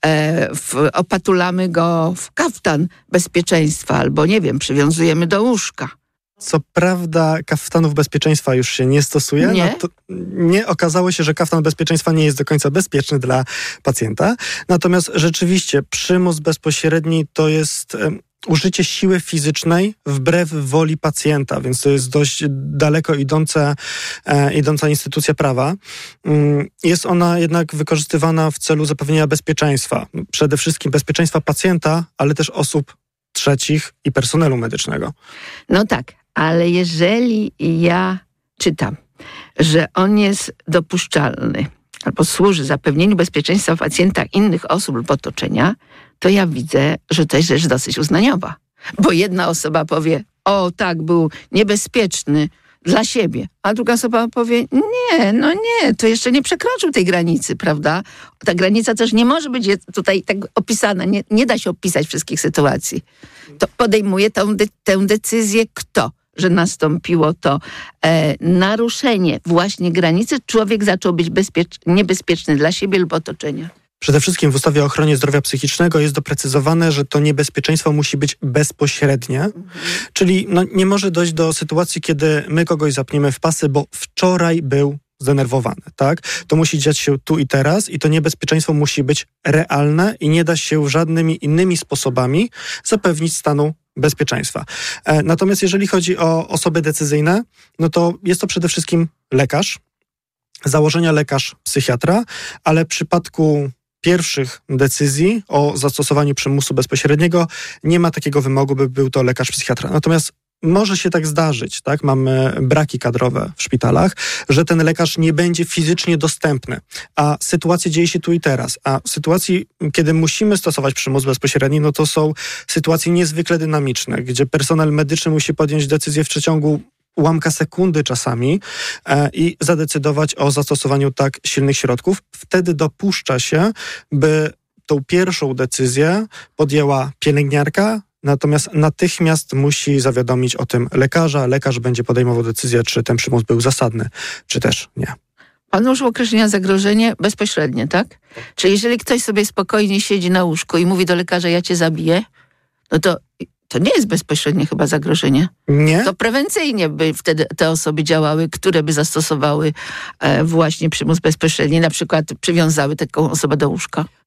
e, w, opatulamy go w kaftan bezpieczeństwa, albo nie wiem, przywiązujemy do łóżka. Co prawda kaftanów bezpieczeństwa już się nie stosuje. Nie? No to nie okazało się, że kaftan bezpieczeństwa nie jest do końca bezpieczny dla pacjenta. Natomiast rzeczywiście przymus bezpośredni to jest... E, użycie siły fizycznej wbrew woli pacjenta, więc to jest dość daleko idące, e, idąca instytucja prawa. Mm, jest ona jednak wykorzystywana w celu zapewnienia bezpieczeństwa. Przede wszystkim bezpieczeństwa pacjenta, ale też osób trzecich i personelu medycznego. No tak, ale jeżeli ja czytam, że on jest dopuszczalny albo służy zapewnieniu bezpieczeństwa pacjenta, innych osób lub otoczenia, to ja widzę, że to jest rzecz dosyć uznaniowa. Bo jedna osoba powie, o tak, był niebezpieczny dla siebie, a druga osoba powie, nie, no nie, to jeszcze nie przekroczył tej granicy, prawda? Ta granica też nie może być tutaj tak opisana, nie, nie da się opisać wszystkich sytuacji. To podejmuje tę, de- tę decyzję kto? Że nastąpiło to e, naruszenie właśnie granicy, człowiek zaczął być bezpiecz- niebezpieczny dla siebie lub otoczenia. Przede wszystkim w ustawie o ochronie zdrowia psychicznego jest doprecyzowane, że to niebezpieczeństwo musi być bezpośrednie, mhm. czyli no, nie może dojść do sytuacji, kiedy my kogoś zapniemy w pasy, bo wczoraj był zdenerwowany, tak? To musi dziać się tu i teraz i to niebezpieczeństwo musi być realne i nie da się żadnymi innymi sposobami zapewnić stanu bezpieczeństwa. E, natomiast jeżeli chodzi o osoby decyzyjne, no to jest to przede wszystkim lekarz, założenia lekarz psychiatra, ale w przypadku pierwszych decyzji o zastosowaniu przymusu bezpośredniego nie ma takiego wymogu, by był to lekarz psychiatra. Natomiast może się tak zdarzyć, tak? Mamy braki kadrowe w szpitalach, że ten lekarz nie będzie fizycznie dostępny, a sytuacja dzieje się tu i teraz. A w sytuacji, kiedy musimy stosować przymus bezpośredni, no to są sytuacje niezwykle dynamiczne, gdzie personel medyczny musi podjąć decyzję w przeciągu ułamka sekundy czasami e, i zadecydować o zastosowaniu tak silnych środków. Wtedy dopuszcza się, by tą pierwszą decyzję podjęła pielęgniarka, natomiast natychmiast musi zawiadomić o tym lekarza. Lekarz będzie podejmował decyzję, czy ten przymus był zasadny, czy też nie. Pan użył określenia zagrożenie bezpośrednie, tak? Czyli jeżeli ktoś sobie spokojnie siedzi na łóżku i mówi do lekarza, ja cię zabiję, no to to nie jest bezpośrednie chyba zagrożenie. Nie? To prewencyjnie by wtedy te osoby działały, które by zastosowały e, właśnie przymus bezpośredni, na przykład przywiązały taką osobę do łóżka.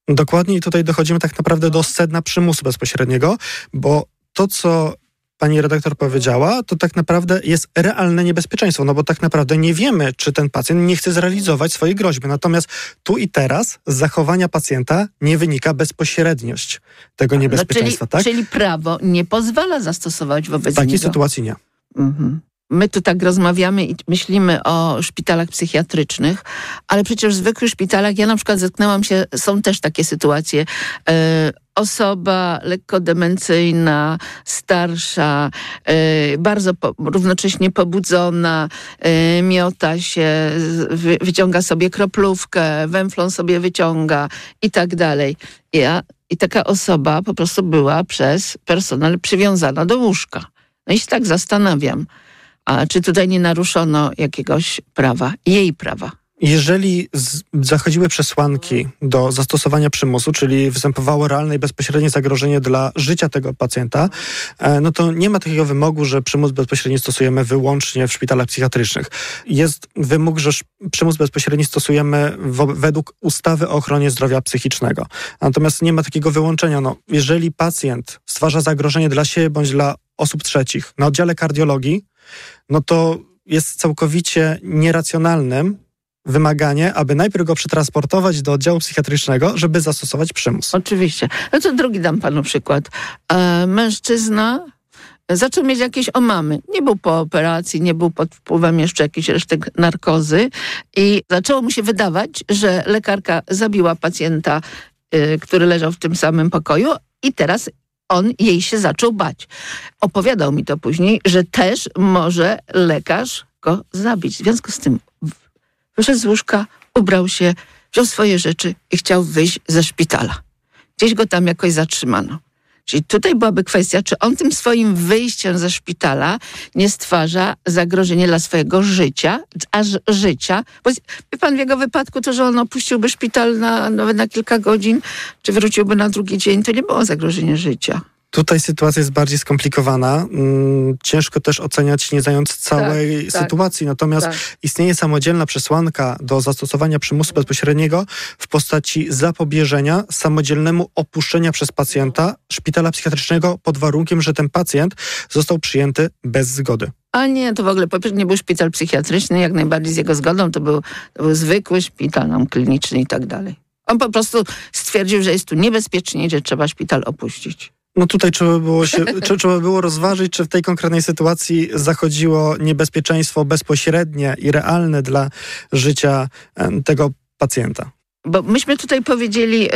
Dokładnie i tutaj dochodzimy tak naprawdę do sedna przymusu bezpośredniego, bo to, co pani redaktor powiedziała, to tak naprawdę jest realne niebezpieczeństwo, no bo tak naprawdę nie wiemy, czy ten pacjent nie chce zrealizować swojej groźby. Natomiast tu i teraz z zachowania pacjenta nie wynika bezpośredniość tego niebezpieczeństwa, no, czyli, tak? czyli prawo nie pozwala zastosować wobec W takiej niego. sytuacji nie. Mhm. My tu tak rozmawiamy i myślimy o szpitalach psychiatrycznych, ale przecież w zwykłych szpitalach, ja na przykład zetknęłam się, są też takie sytuacje, e, osoba lekko demencyjna, starsza, e, bardzo po, równocześnie pobudzona, e, miota się, wy, wyciąga sobie kroplówkę, węflon sobie wyciąga i tak dalej. Ja, I taka osoba po prostu była przez personel przywiązana do łóżka. No i się tak zastanawiam, a czy tutaj nie naruszono jakiegoś prawa, jej prawa? Jeżeli z, zachodziły przesłanki do zastosowania przymusu, czyli występowało realne i bezpośrednie zagrożenie dla życia tego pacjenta, e, no to nie ma takiego wymogu, że przymus bezpośredni stosujemy wyłącznie w szpitalach psychiatrycznych. Jest wymóg, że przymus bezpośredni stosujemy w, według ustawy o ochronie zdrowia psychicznego. Natomiast nie ma takiego wyłączenia. No, jeżeli pacjent stwarza zagrożenie dla siebie bądź dla osób trzecich na oddziale kardiologii, no to jest całkowicie nieracjonalnym wymaganie, aby najpierw go przetransportować do oddziału psychiatrycznego, żeby zastosować przymus. Oczywiście. No to drugi dam panu przykład. E, mężczyzna zaczął mieć jakieś omamy. Nie był po operacji, nie był pod wpływem jeszcze jakichś resztek narkozy i zaczęło mu się wydawać, że lekarka zabiła pacjenta, y, który leżał w tym samym pokoju i teraz on jej się zaczął bać. Opowiadał mi to później, że też może lekarz go zabić. W związku z tym wyszedł z łóżka, ubrał się, wziął swoje rzeczy i chciał wyjść ze szpitala. Gdzieś go tam jakoś zatrzymano. Czyli tutaj byłaby kwestia, czy on tym swoim wyjściem ze szpitala nie stwarza zagrożenia dla swojego życia, aż życia. Bo wie pan, w jego wypadku to, że on opuściłby szpital na, nawet na kilka godzin, czy wróciłby na drugi dzień, to nie było zagrożenie życia. Tutaj sytuacja jest bardziej skomplikowana. Ciężko też oceniać, nie znając całej tak, sytuacji. Natomiast tak. istnieje samodzielna przesłanka do zastosowania przymusu bezpośredniego w postaci zapobieżenia samodzielnemu opuszczenia przez pacjenta szpitala psychiatrycznego pod warunkiem, że ten pacjent został przyjęty bez zgody. A nie, to w ogóle po pierwsze nie był szpital psychiatryczny, jak najbardziej z jego zgodą, to był, to był zwykły szpital nam kliniczny i tak dalej. On po prostu stwierdził, że jest tu niebezpiecznie, że trzeba szpital opuścić. No tutaj trzeba było, się, trzeba było rozważyć, czy w tej konkretnej sytuacji zachodziło niebezpieczeństwo bezpośrednie i realne dla życia tego pacjenta. Bo myśmy tutaj powiedzieli,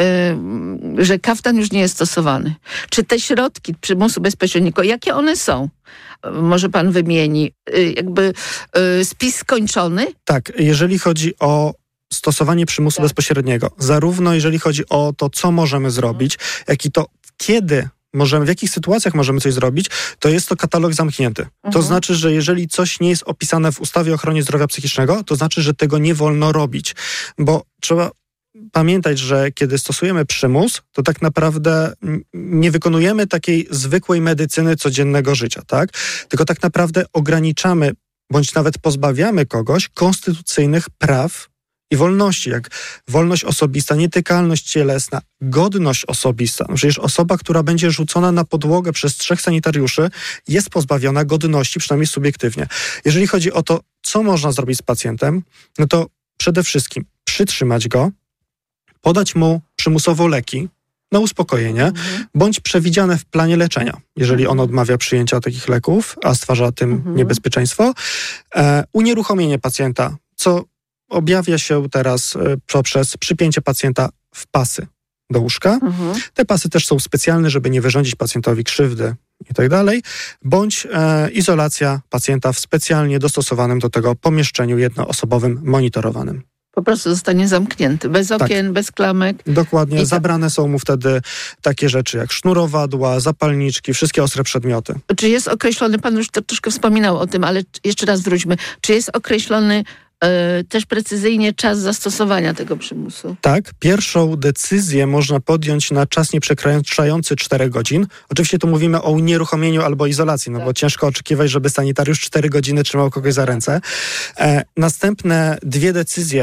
yy, że kaftan już nie jest stosowany. Czy te środki przymusu bezpośredniego, jakie one są? Może pan wymieni, yy, jakby yy, spis skończony? Tak, jeżeli chodzi o stosowanie przymusu tak. bezpośredniego, zarówno jeżeli chodzi o to, co możemy zrobić, jak i to, kiedy możemy, w jakich sytuacjach możemy coś zrobić, to jest to katalog zamknięty. Mhm. To znaczy, że jeżeli coś nie jest opisane w ustawie o ochronie zdrowia psychicznego, to znaczy, że tego nie wolno robić. Bo trzeba pamiętać, że kiedy stosujemy przymus, to tak naprawdę nie wykonujemy takiej zwykłej medycyny codziennego życia, tak? Tylko tak naprawdę ograniczamy, bądź nawet pozbawiamy kogoś konstytucyjnych praw i wolności, jak wolność osobista, nietykalność cielesna, godność osobista. Przecież osoba, która będzie rzucona na podłogę przez trzech sanitariuszy, jest pozbawiona godności, przynajmniej subiektywnie. Jeżeli chodzi o to, co można zrobić z pacjentem, no to przede wszystkim przytrzymać go, podać mu przymusowo leki na uspokojenie, mhm. bądź przewidziane w planie leczenia, jeżeli on odmawia przyjęcia takich leków, a stwarza tym mhm. niebezpieczeństwo. E, unieruchomienie pacjenta, co objawia się teraz e, poprzez przypięcie pacjenta w pasy do łóżka. Mhm. Te pasy też są specjalne, żeby nie wyrządzić pacjentowi krzywdy i tak dalej, bądź e, izolacja pacjenta w specjalnie dostosowanym do tego pomieszczeniu jednoosobowym, monitorowanym. Po prostu zostanie zamknięty, bez okien, tak. bez klamek. Dokładnie. Zabrane są mu wtedy takie rzeczy jak sznurowadła, zapalniczki, wszystkie ostre przedmioty. Czy jest określony, pan już to troszkę wspominał o tym, ale jeszcze raz wróćmy, czy jest określony Yy, też precyzyjnie czas zastosowania tego przymusu? Tak, pierwszą decyzję można podjąć na czas nieprzekraczający czterech godzin. Oczywiście tu mówimy o unieruchomieniu albo izolacji, no tak. bo ciężko oczekiwać, żeby sanitariusz cztery godziny trzymał kogoś za ręce. E, następne dwie decyzje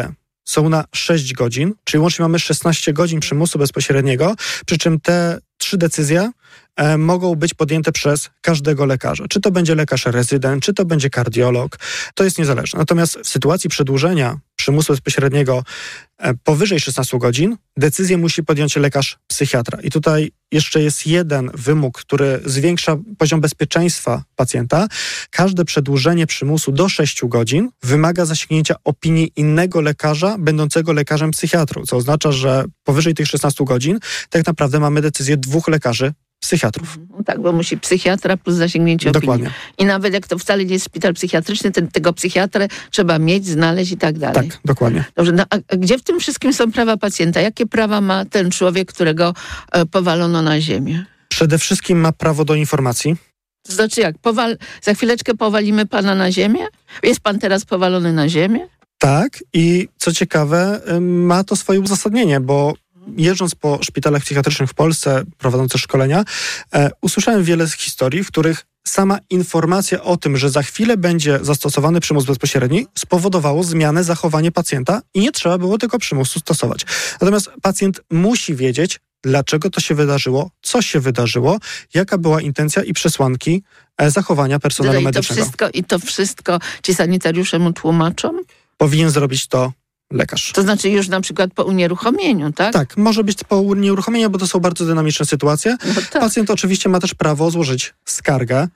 są na sześć godzin, czyli łącznie mamy szesnaście godzin przymusu bezpośredniego, przy czym te trzy decyzje e, mogą być podjęte przez każdego lekarza. Czy to będzie lekarz rezydent, czy to będzie kardiolog, to jest niezależne. Natomiast w sytuacji przedłużenia przymusu bezpośredniego e, powyżej szesnastu godzin, decyzję musi podjąć lekarz psychiatra. I tutaj jeszcze jest jeden wymóg, który zwiększa poziom bezpieczeństwa pacjenta. Każde przedłużenie przymusu do sześciu godzin wymaga zasięgnięcia opinii innego lekarza, będącego lekarzem psychiatrą, co oznacza, że powyżej tych szesnastu godzin tak naprawdę mamy decyzję dwóch lekarzy psychiatrów. No tak, bo musi psychiatra plus zasięgnięcie Dokładnie. opinii. I nawet jak to wcale nie jest szpital psychiatryczny, ten, tego psychiatrę trzeba mieć, znaleźć i tak dalej. Tak, dokładnie. Dobrze, no, a gdzie w tym wszystkim są prawa pacjenta? Jakie prawa ma ten człowiek, którego e, powalono na ziemię? Przede wszystkim ma prawo do informacji. To znaczy jak? Powal- za chwileczkę powalimy pana na ziemię? Jest pan teraz powalony na ziemię? Tak, i co ciekawe, ma to swoje uzasadnienie, bo jeżdżąc po szpitalach psychiatrycznych w Polsce, prowadząc też szkolenia, e, usłyszałem wiele z historii, w których sama informacja o tym, że za chwilę będzie zastosowany przymus bezpośredni, spowodowało zmianę zachowania pacjenta i nie trzeba było tego przymusu stosować. Natomiast pacjent musi wiedzieć, dlaczego to się wydarzyło, co się wydarzyło, jaka była intencja i przesłanki e, zachowania personelu I to medycznego. wszystko, I to wszystko ci sanitariusze mu tłumaczą? Powinien zrobić to lekarz. To znaczy już na przykład po unieruchomieniu, tak? Tak, może być po unieruchomieniu, bo to są bardzo dynamiczne sytuacje. No tak. Pacjent oczywiście ma też prawo złożyć skargę,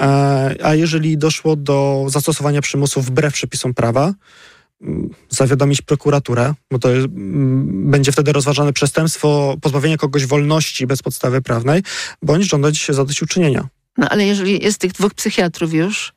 e, a jeżeli doszło do zastosowania przymusu wbrew przepisom prawa, m, zawiadomić prokuraturę, bo to jest, m, będzie wtedy rozważane przestępstwo pozbawienia kogoś wolności bez podstawy prawnej, bądź żądać się zadośćuczynienia. No ale jeżeli jest tych dwóch psychiatrów już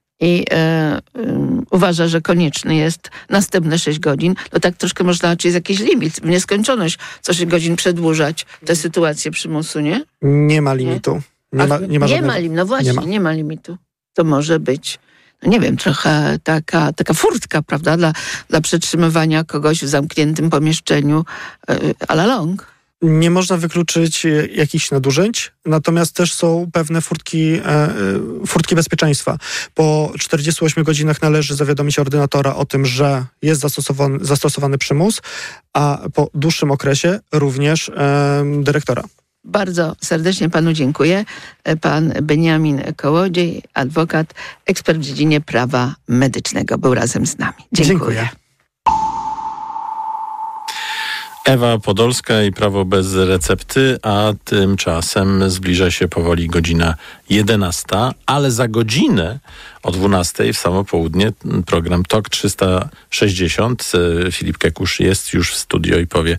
i e, e, uważa, że konieczny jest następne sześć godzin, to tak troszkę można, czy jest jakiś limit, w nieskończoność co sześć godzin przedłużać tę sytuację przymusu, nie? Nie ma limitu. Nie ma, nie ma, nie żadnego, ma limitu, no właśnie, nie ma. nie ma limitu. To może być, no nie wiem, trochę taka, taka furtka, prawda, dla, dla przetrzymywania kogoś w zamkniętym pomieszczeniu e, a la long. Nie można wykluczyć jakichś nadużyć, natomiast też są pewne furtki, e, furtki bezpieczeństwa. Po czterdziestu ośmiu godzinach należy zawiadomić ordynatora o tym, że jest zastosowany, zastosowany przymus, a po dłuższym okresie również e, dyrektora. Bardzo serdecznie panu dziękuję. Pan Beniamin Kołodziej, adwokat, ekspert w dziedzinie prawa medycznego, był razem z nami. Dziękuję. Dziękuję. Ewa Podolska i Prawo bez recepty, a tymczasem zbliża się powoli godzina jedenasta, ale za godzinę o dwunastej w samo południe program Tok trzysta sześćdziesiąt. Filip Kekusz jest już w studio i powie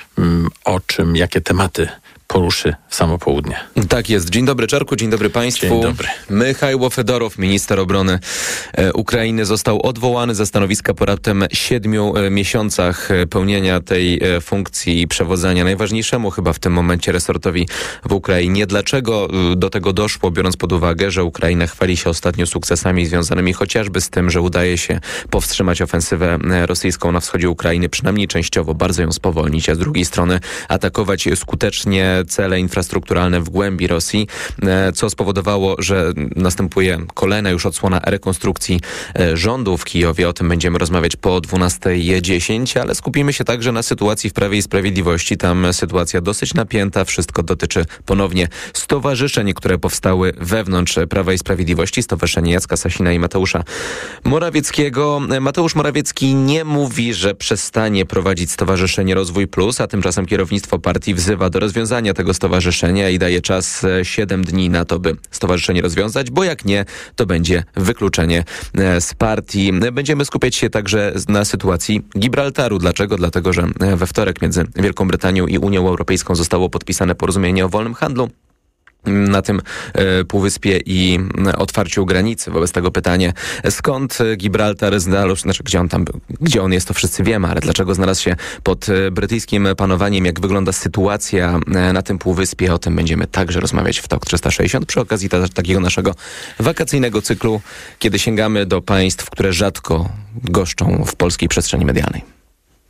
o czym, jakie tematy poruszy w samo południe. Tak jest. Dzień dobry Czarku, dzień dobry Państwu. Dzień dobry. Michajło Fedorow, minister obrony e, Ukrainy, został odwołany ze stanowiska po raptem siedmiu e, miesiącach pełnienia tej e, funkcji i przewodzenia najważniejszemu chyba w tym momencie resortowi w Ukrainie. Dlaczego e, do tego doszło, biorąc pod uwagę, że Ukraina chwali się ostatnio sukcesami związanymi chociażby z tym, że udaje się powstrzymać ofensywę rosyjską na wschodzie Ukrainy, przynajmniej częściowo, bardzo ją spowolnić, a z drugiej strony atakować skutecznie cele infrastrukturalne w głębi Rosji, co spowodowało, że następuje kolejna już odsłona rekonstrukcji rządu w Kijowie. O tym będziemy rozmawiać po dwunastej dziesięć, ale skupimy się także na sytuacji w Prawie i Sprawiedliwości. Tam sytuacja dosyć napięta. Wszystko dotyczy ponownie stowarzyszeń, które powstały wewnątrz Prawa i Sprawiedliwości. Stowarzyszenie Jacka Sasina i Mateusza Morawieckiego. Mateusz Morawiecki nie mówi, że przestanie prowadzić Stowarzyszenie Rozwój Plus, a tymczasem kierownictwo partii wzywa do rozwiązania tego stowarzyszenia i daje czas siedem dni na to, by stowarzyszenie rozwiązać, bo jak nie, to będzie wykluczenie z partii. Będziemy skupiać się także na sytuacji Gibraltaru. Dlaczego? Dlatego, że we wtorek między Wielką Brytanią i Unią Europejską zostało podpisane porozumienie o wolnym handlu na tym e, półwyspie i otwarciu granicy. Wobec tego pytanie, skąd Gibraltar znalazł, znaczy gdzie on tam, gdzie on jest, to wszyscy wiemy, ale dlaczego znalazł się pod brytyjskim panowaniem, jak wygląda sytuacja na tym półwyspie, o tym będziemy także rozmawiać w Tok trzysta sześćdziesiąt przy okazji ta, takiego naszego wakacyjnego cyklu, kiedy sięgamy do państw, które rzadko goszczą w polskiej przestrzeni medialnej.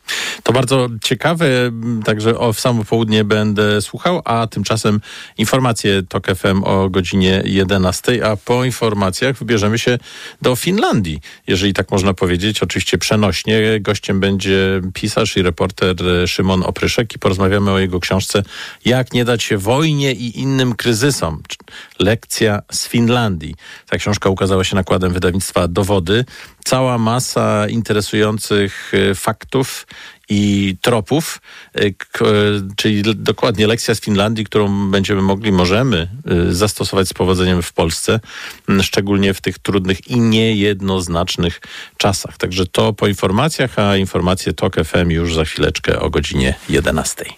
To bardzo ciekawe, także o, w samo południe będę słuchał, a tymczasem informacje TOK F M o godzinie jedenastej, a po informacjach wybierzemy się do Finlandii, jeżeli tak można powiedzieć, oczywiście przenośnie. Gościem będzie pisarz i reporter Szymon Opryszek i porozmawiamy o jego książce Jak nie dać się wojnie i innym kryzysom. Lekcja z Finlandii. Ta książka ukazała się nakładem wydawnictwa Dowody. Cała masa interesujących faktów i tropów, czyli dokładnie lekcja z Finlandii, którą będziemy mogli, możemy zastosować z powodzeniem w Polsce, szczególnie w tych trudnych i niejednoznacznych czasach. Także to po informacjach, a informacje TOK F M już za chwileczkę o godzinie jedenastej.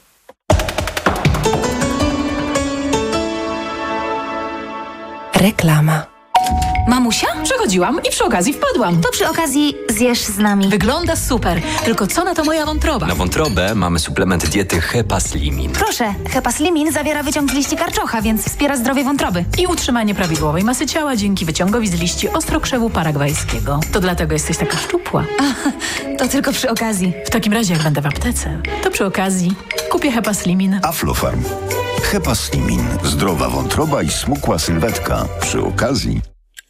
Reklama. Mamusia? Przechodziłam i przy okazji wpadłam. To przy okazji zjesz z nami. Wygląda super, tylko co na to moja wątroba? Na wątrobę mamy suplement diety Hepaslimin. Proszę, Hepaslimin zawiera wyciąg z liści karczocha, więc wspiera zdrowie wątroby. I utrzymanie prawidłowej masy ciała dzięki wyciągowi z liści ostrokrzewu paragwajskiego. To dlatego jesteś taka szczupła. A, to tylko przy okazji. W takim razie, jak będę w aptece, to przy okazji kupię Hepaslimin. Aflofarm. Hepaslimin. Zdrowa wątroba i smukła sylwetka. Przy okazji.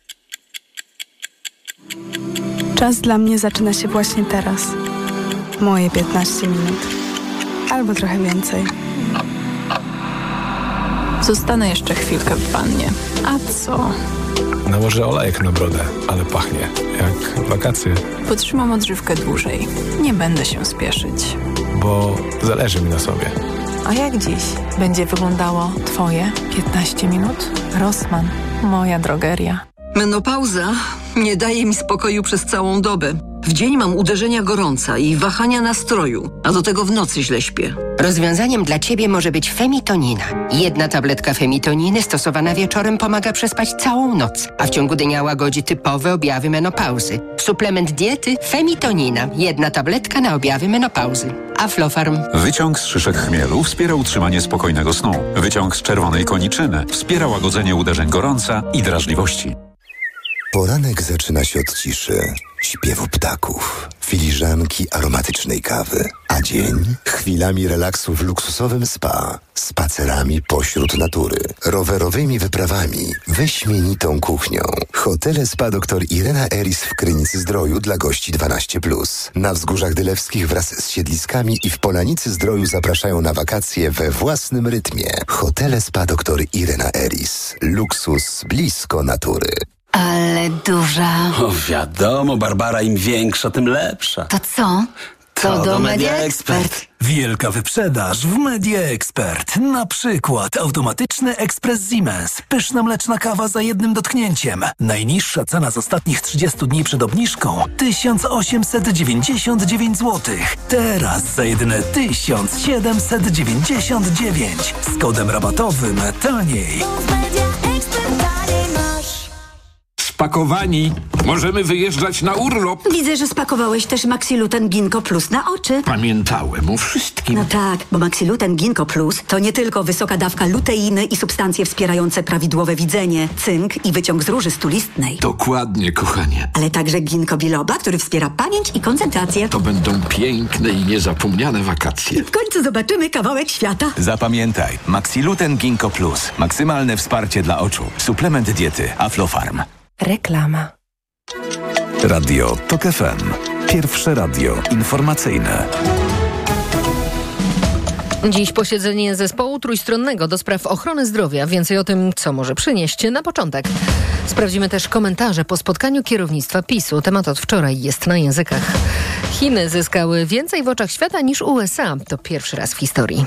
Czas dla mnie zaczyna się właśnie teraz. Moje piętnaście minut. Albo trochę więcej. Zostanę jeszcze chwilkę w wannie. A co? Nałożę olejek na brodę, ale pachnie jak wakacje. Potrzymam odżywkę dłużej. Nie będę się spieszyć. Bo zależy mi na sobie. A jak dziś będzie wyglądało twoje piętnaście minut? Rossmann, moja drogeria. Menopauza nie daje mi spokoju przez całą dobę. W dzień mam uderzenia gorąca i wahania nastroju, a do tego w nocy źle śpię. Rozwiązaniem dla Ciebie może być femitonina. Jedna tabletka femitoniny stosowana wieczorem pomaga przespać całą noc, a w ciągu dnia łagodzi typowe objawy menopauzy. Suplement diety femitonina. Jedna tabletka na objawy menopauzy. Aflofarm. Wyciąg z szyszek chmielu wspiera utrzymanie spokojnego snu. Wyciąg z czerwonej koniczyny wspiera łagodzenie uderzeń gorąca i drażliwości. Poranek zaczyna się od ciszy, śpiewu ptaków, filiżanki aromatycznej kawy, a dzień chwilami relaksu w luksusowym spa, spacerami pośród natury, rowerowymi wyprawami, wyśmienitą kuchnią. Hotele Spa dr Irena Eris w Krynicy Zdroju dla gości dwanaście plus. Na Wzgórzach Dylewskich wraz z siedliskami i w Polanicy Zdroju zapraszają na wakacje we własnym rytmie. Hotele Spa dr Irena Eris. Luksus blisko natury. Ale duża. O, wiadomo, Barbara, im większa, tym lepsza. To co? To, to do Media Expert. Wielka wyprzedaż w Media Expert. Na przykład automatyczny ekspres Siemens. Pyszna mleczna kawa za jednym dotknięciem. Najniższa cena z ostatnich trzydziestu dni przed obniżką tysiąc osiemset dziewięćdziesiąt dziewięć złotych. Teraz za jedyne tysiąc siedemset dziewięćdziesiąt dziewięć. Z kodem rabatowym taniej. Spakowani. Możemy wyjeżdżać na urlop. Widzę, że spakowałeś też Maxiluten Ginkgo Plus na oczy. Pamiętałem o wszystkim. No tak, bo Maxiluten Ginkgo Plus to nie tylko wysoka dawka luteiny i substancje wspierające prawidłowe widzenie, cynk i wyciąg z róży stulistnej. Dokładnie, kochanie. Ale także ginkgo biloba, który wspiera pamięć i koncentrację. To będą piękne i niezapomniane wakacje. W końcu zobaczymy kawałek świata. Zapamiętaj, Maxiluten Ginkgo Plus. Maksymalne wsparcie dla oczu. Suplement diety Aflofarm. Reklama. Radio TOK F M. Pierwsze radio informacyjne. Dziś posiedzenie zespołu trójstronnego do spraw ochrony zdrowia. Więcej o tym, co może przynieść na początek. Sprawdzimy też komentarze po spotkaniu kierownictwa PiSu. Temat od wczoraj jest na językach. Chiny zyskały więcej w oczach świata niż U S A. To pierwszy raz w historii.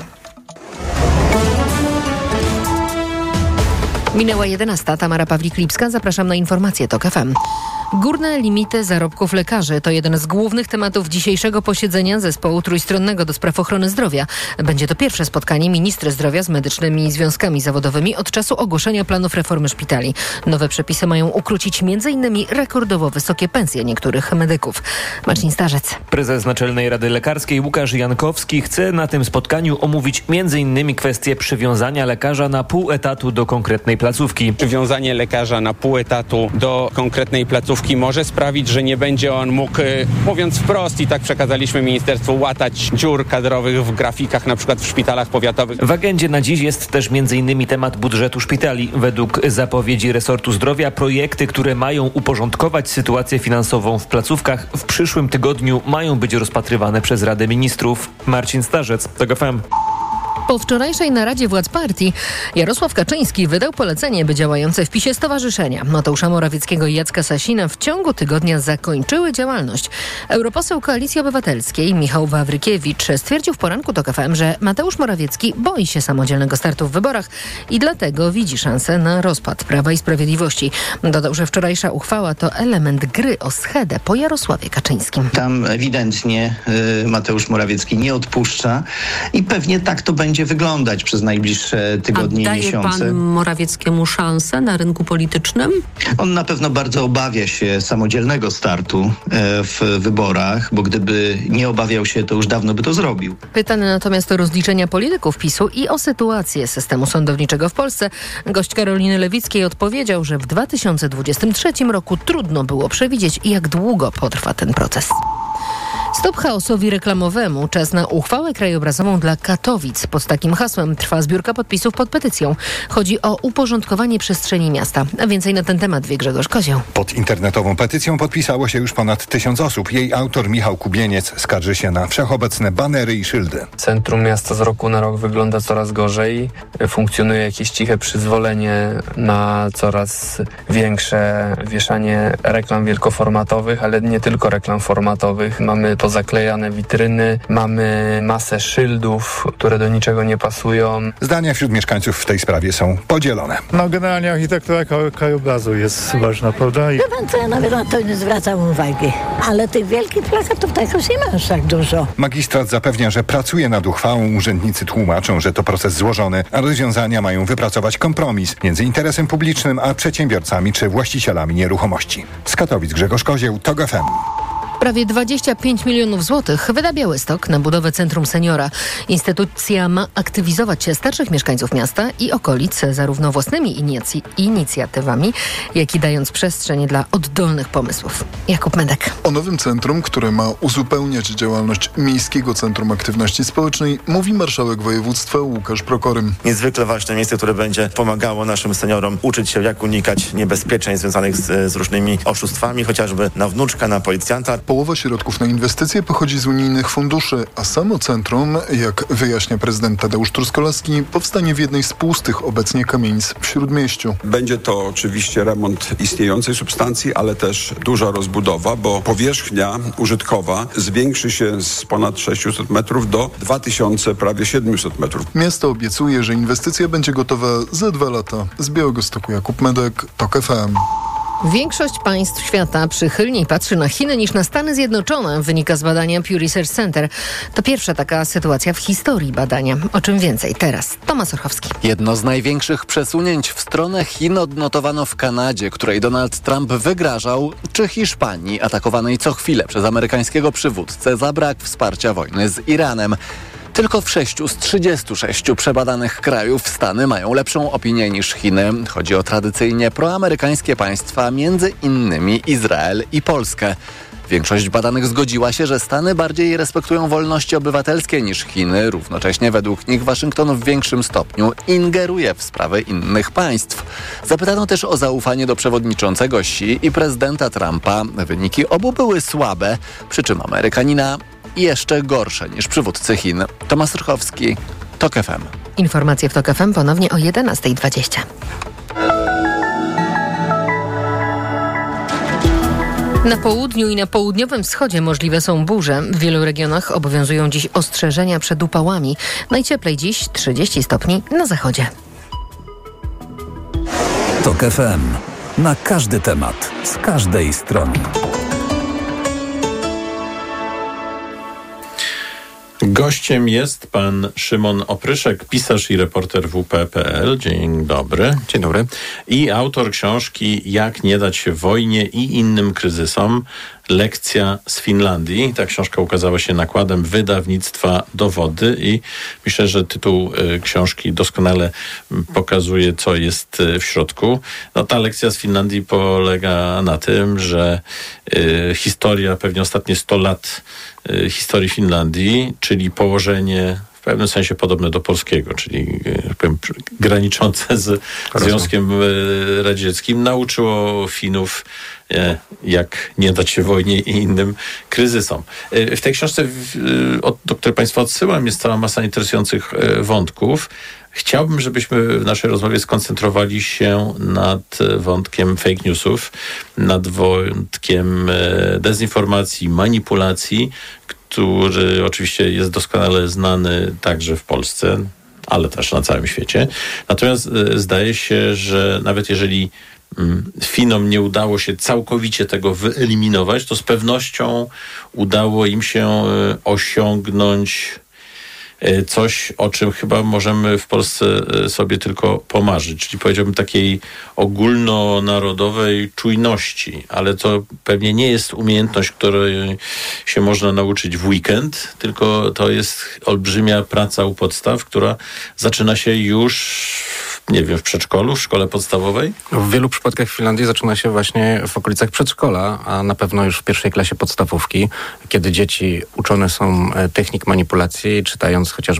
Minęła jedenasta. Tamara Pawlik-Lipska. Zapraszam na informacje TOK F M. Górne limity zarobków lekarzy to jeden z głównych tematów dzisiejszego posiedzenia zespołu trójstronnego do spraw ochrony zdrowia. Będzie to pierwsze spotkanie ministra zdrowia z medycznymi związkami zawodowymi od czasu ogłoszenia planów reformy szpitali. Nowe przepisy mają ukrócić między innymi rekordowo wysokie pensje niektórych medyków. Marcin Starzec. Prezes Naczelnej Rady Lekarskiej Łukasz Jankowski chce na tym spotkaniu omówić między innymi kwestię przywiązania lekarza na pół etatu do konkretnej placówki. Przywiązanie lekarza na pół etatu do konkretnej placówki placówki może sprawić, że nie będzie on mógł, mówiąc wprost i tak przekazaliśmy ministerstwu, łatać dziur kadrowych w grafikach, na przykład w szpitalach powiatowych. W agendzie na dziś jest też m.in. temat budżetu szpitali. Według zapowiedzi resortu zdrowia projekty, które mają uporządkować sytuację finansową w placówkach, w przyszłym tygodniu mają być rozpatrywane przez Radę Ministrów. Marcin Starzec, T O G F M. Po wczorajszej naradzie władz partii Jarosław Kaczyński wydał polecenie, by działające w PiSie stowarzyszenia Mateusza Morawieckiego i Jacka Sasina w ciągu tygodnia zakończyły działalność. Europoseł Koalicji Obywatelskiej Michał Wawrykiewicz stwierdził w poranku T O K F M, że Mateusz Morawiecki boi się samodzielnego startu w wyborach i dlatego widzi szansę na rozpad Prawa i Sprawiedliwości. Dodał, że wczorajsza uchwała to element gry o schedę po Jarosławie Kaczyńskim. Tam ewidentnie y, Mateusz Morawiecki nie odpuszcza i pewnie tak to będzie będzie wyglądać przez najbliższe tygodnie i miesiące. A daje pan Morawieckiemu szansę na rynku politycznym? On na pewno bardzo obawia się samodzielnego startu w wyborach, bo gdyby nie obawiał się, to już dawno by to zrobił. Pytany natomiast o rozliczenia polityków PiSu i o sytuację systemu sądowniczego w Polsce, gość Karoliny Lewickiej odpowiedział, że w dwa tysiące dwudziestym trzecim roku trudno było przewidzieć, jak długo potrwa ten proces. Stop chaosowi reklamowemu. Czas na uchwałę krajobrazową dla Katowic. Pod takim hasłem trwa zbiórka podpisów pod petycją. Chodzi o uporządkowanie przestrzeni miasta. A więcej na ten temat wie Grzegorz Kozioł. Pod internetową petycją podpisało się już ponad tysiąc osób. Jej autor Michał Kubieniec skarży się na wszechobecne banery i szyldy. Centrum miasta z roku na rok wygląda coraz gorzej. Funkcjonuje jakieś ciche przyzwolenie na coraz większe wieszanie reklam wielkoformatowych, ale nie tylko reklam formatowych. Mamy pozaklejane witryny, mamy masę szyldów, które do niczego nie pasują. Zdania wśród mieszkańców w tej sprawie są podzielone. No generalnie architektura krajobrazu jest ważna, prawda? I... Chyba co, ja nawet na to nie zwracam uwagi. Ale tych wielkich plakatów tak już nie masz tak dużo. Magistrat zapewnia, że pracuje nad uchwałą. Urzędnicy tłumaczą, że to proces złożony, a rozwiązania mają wypracować kompromis między interesem publicznym a przedsiębiorcami czy właścicielami nieruchomości. Z Katowic Grzegorz Kozieł, T O G F M. Prawie dwadzieścia pięć milionów złotych wyda Białystok na budowę Centrum Seniora. Instytucja ma aktywizować starszych mieszkańców miasta i okolic zarówno własnymi inicy- inicjatywami, jak i dając przestrzeń dla oddolnych pomysłów. Jakub Medek. O nowym centrum, które ma uzupełniać działalność Miejskiego Centrum Aktywności Społecznej, mówi marszałek województwa Łukasz Prokorym. Niezwykle ważne miejsce, które będzie pomagało naszym seniorom uczyć się, jak unikać niebezpieczeń związanych z, z różnymi oszustwami, chociażby na wnuczka, na policjanta. Połowa środków na inwestycje pochodzi z unijnych funduszy, a samo centrum, jak wyjaśnia prezydent Tadeusz Truskolaski, powstanie w jednej z pustych obecnie kamienic w Śródmieściu. Będzie to oczywiście remont istniejącej substancji, ale też duża rozbudowa, bo powierzchnia użytkowa zwiększy się z ponad sześćset metrów do dwa tysiące prawie siedemset metrów. Miasto obiecuje, że inwestycja będzie gotowa za dwa lata. Z Białegostoku Jakub Medek, T O K F M. Większość państw świata przychylniej patrzy na Chiny niż na Stany Zjednoczone, wynika z badania Pew Research Center. To pierwsza taka sytuacja w historii badania. O czym więcej teraz Tomasz Orchowski. Jedno z największych przesunięć w stronę Chin odnotowano w Kanadzie, której Donald Trump wygrażał, czy Hiszpanii, atakowanej co chwilę przez amerykańskiego przywódcę za brak wsparcia wojny z Iranem. Tylko w sześciu z trzydziestu sześciu przebadanych krajów Stany mają lepszą opinię niż Chiny. Chodzi o tradycyjnie proamerykańskie państwa, między innymi Izrael i Polskę. Większość badanych zgodziła się, że Stany bardziej respektują wolności obywatelskie niż Chiny. Równocześnie według nich Waszyngton w większym stopniu ingeruje w sprawy innych państw. Zapytano też o zaufanie do przewodniczącego Xi i prezydenta Trumpa. Wyniki obu były słabe, przy czym Amerykanina jeszcze gorsze niż przywódcy Chin. Tomasz Rychowski, T O K F M. Informacje w T O K F M ponownie o jedenasta dwadzieścia. Na południu i na południowym wschodzie możliwe są burze. W wielu regionach obowiązują dziś ostrzeżenia przed upałami. Najcieplej dziś trzydzieści stopni na zachodzie. T O K F M. Na każdy temat, z każdej strony. Gościem jest pan Szymon Opryszek, pisarz i reporter W P kropka P L. Dzień dobry. Dzień dobry. I autor książki Jak nie dać się wojnie i innym kryzysom. Lekcja z Finlandii. Ta książka ukazała się nakładem wydawnictwa Dowody i myślę, że tytuł y, książki doskonale pokazuje, co jest y, w środku. No, ta lekcja z Finlandii polega na tym, że y, historia, pewnie ostatnie sto lat y, historii Finlandii, czyli położenie w pewnym sensie podobne do polskiego, czyli jak powiem, graniczące z Związkiem Radzieckim, nauczyło Finów, jak nie dać się wojnie i innym kryzysom. W tej książce, do której Państwa odsyłam, jest cała masa interesujących wątków. Chciałbym, żebyśmy w naszej rozmowie skoncentrowali się nad wątkiem fake newsów, nad wątkiem dezinformacji, manipulacji, który oczywiście jest doskonale znany także w Polsce, ale też na całym świecie. Natomiast zdaje się, że nawet jeżeli Finom nie udało się całkowicie tego wyeliminować, to z pewnością udało im się osiągnąć coś, o czym chyba możemy w Polsce sobie tylko pomarzyć, czyli powiedziałbym takiej ogólnonarodowej czujności, ale to pewnie nie jest umiejętność, której się można nauczyć w weekend, tylko to jest olbrzymia praca u podstaw, która zaczyna się już, nie wiem, w przedszkolu, w szkole podstawowej? W wielu przypadkach w Finlandii zaczyna się właśnie w okolicach przedszkola, a na pewno już w pierwszej klasie podstawówki, kiedy dzieci uczone są technik manipulacji, czytając chociażby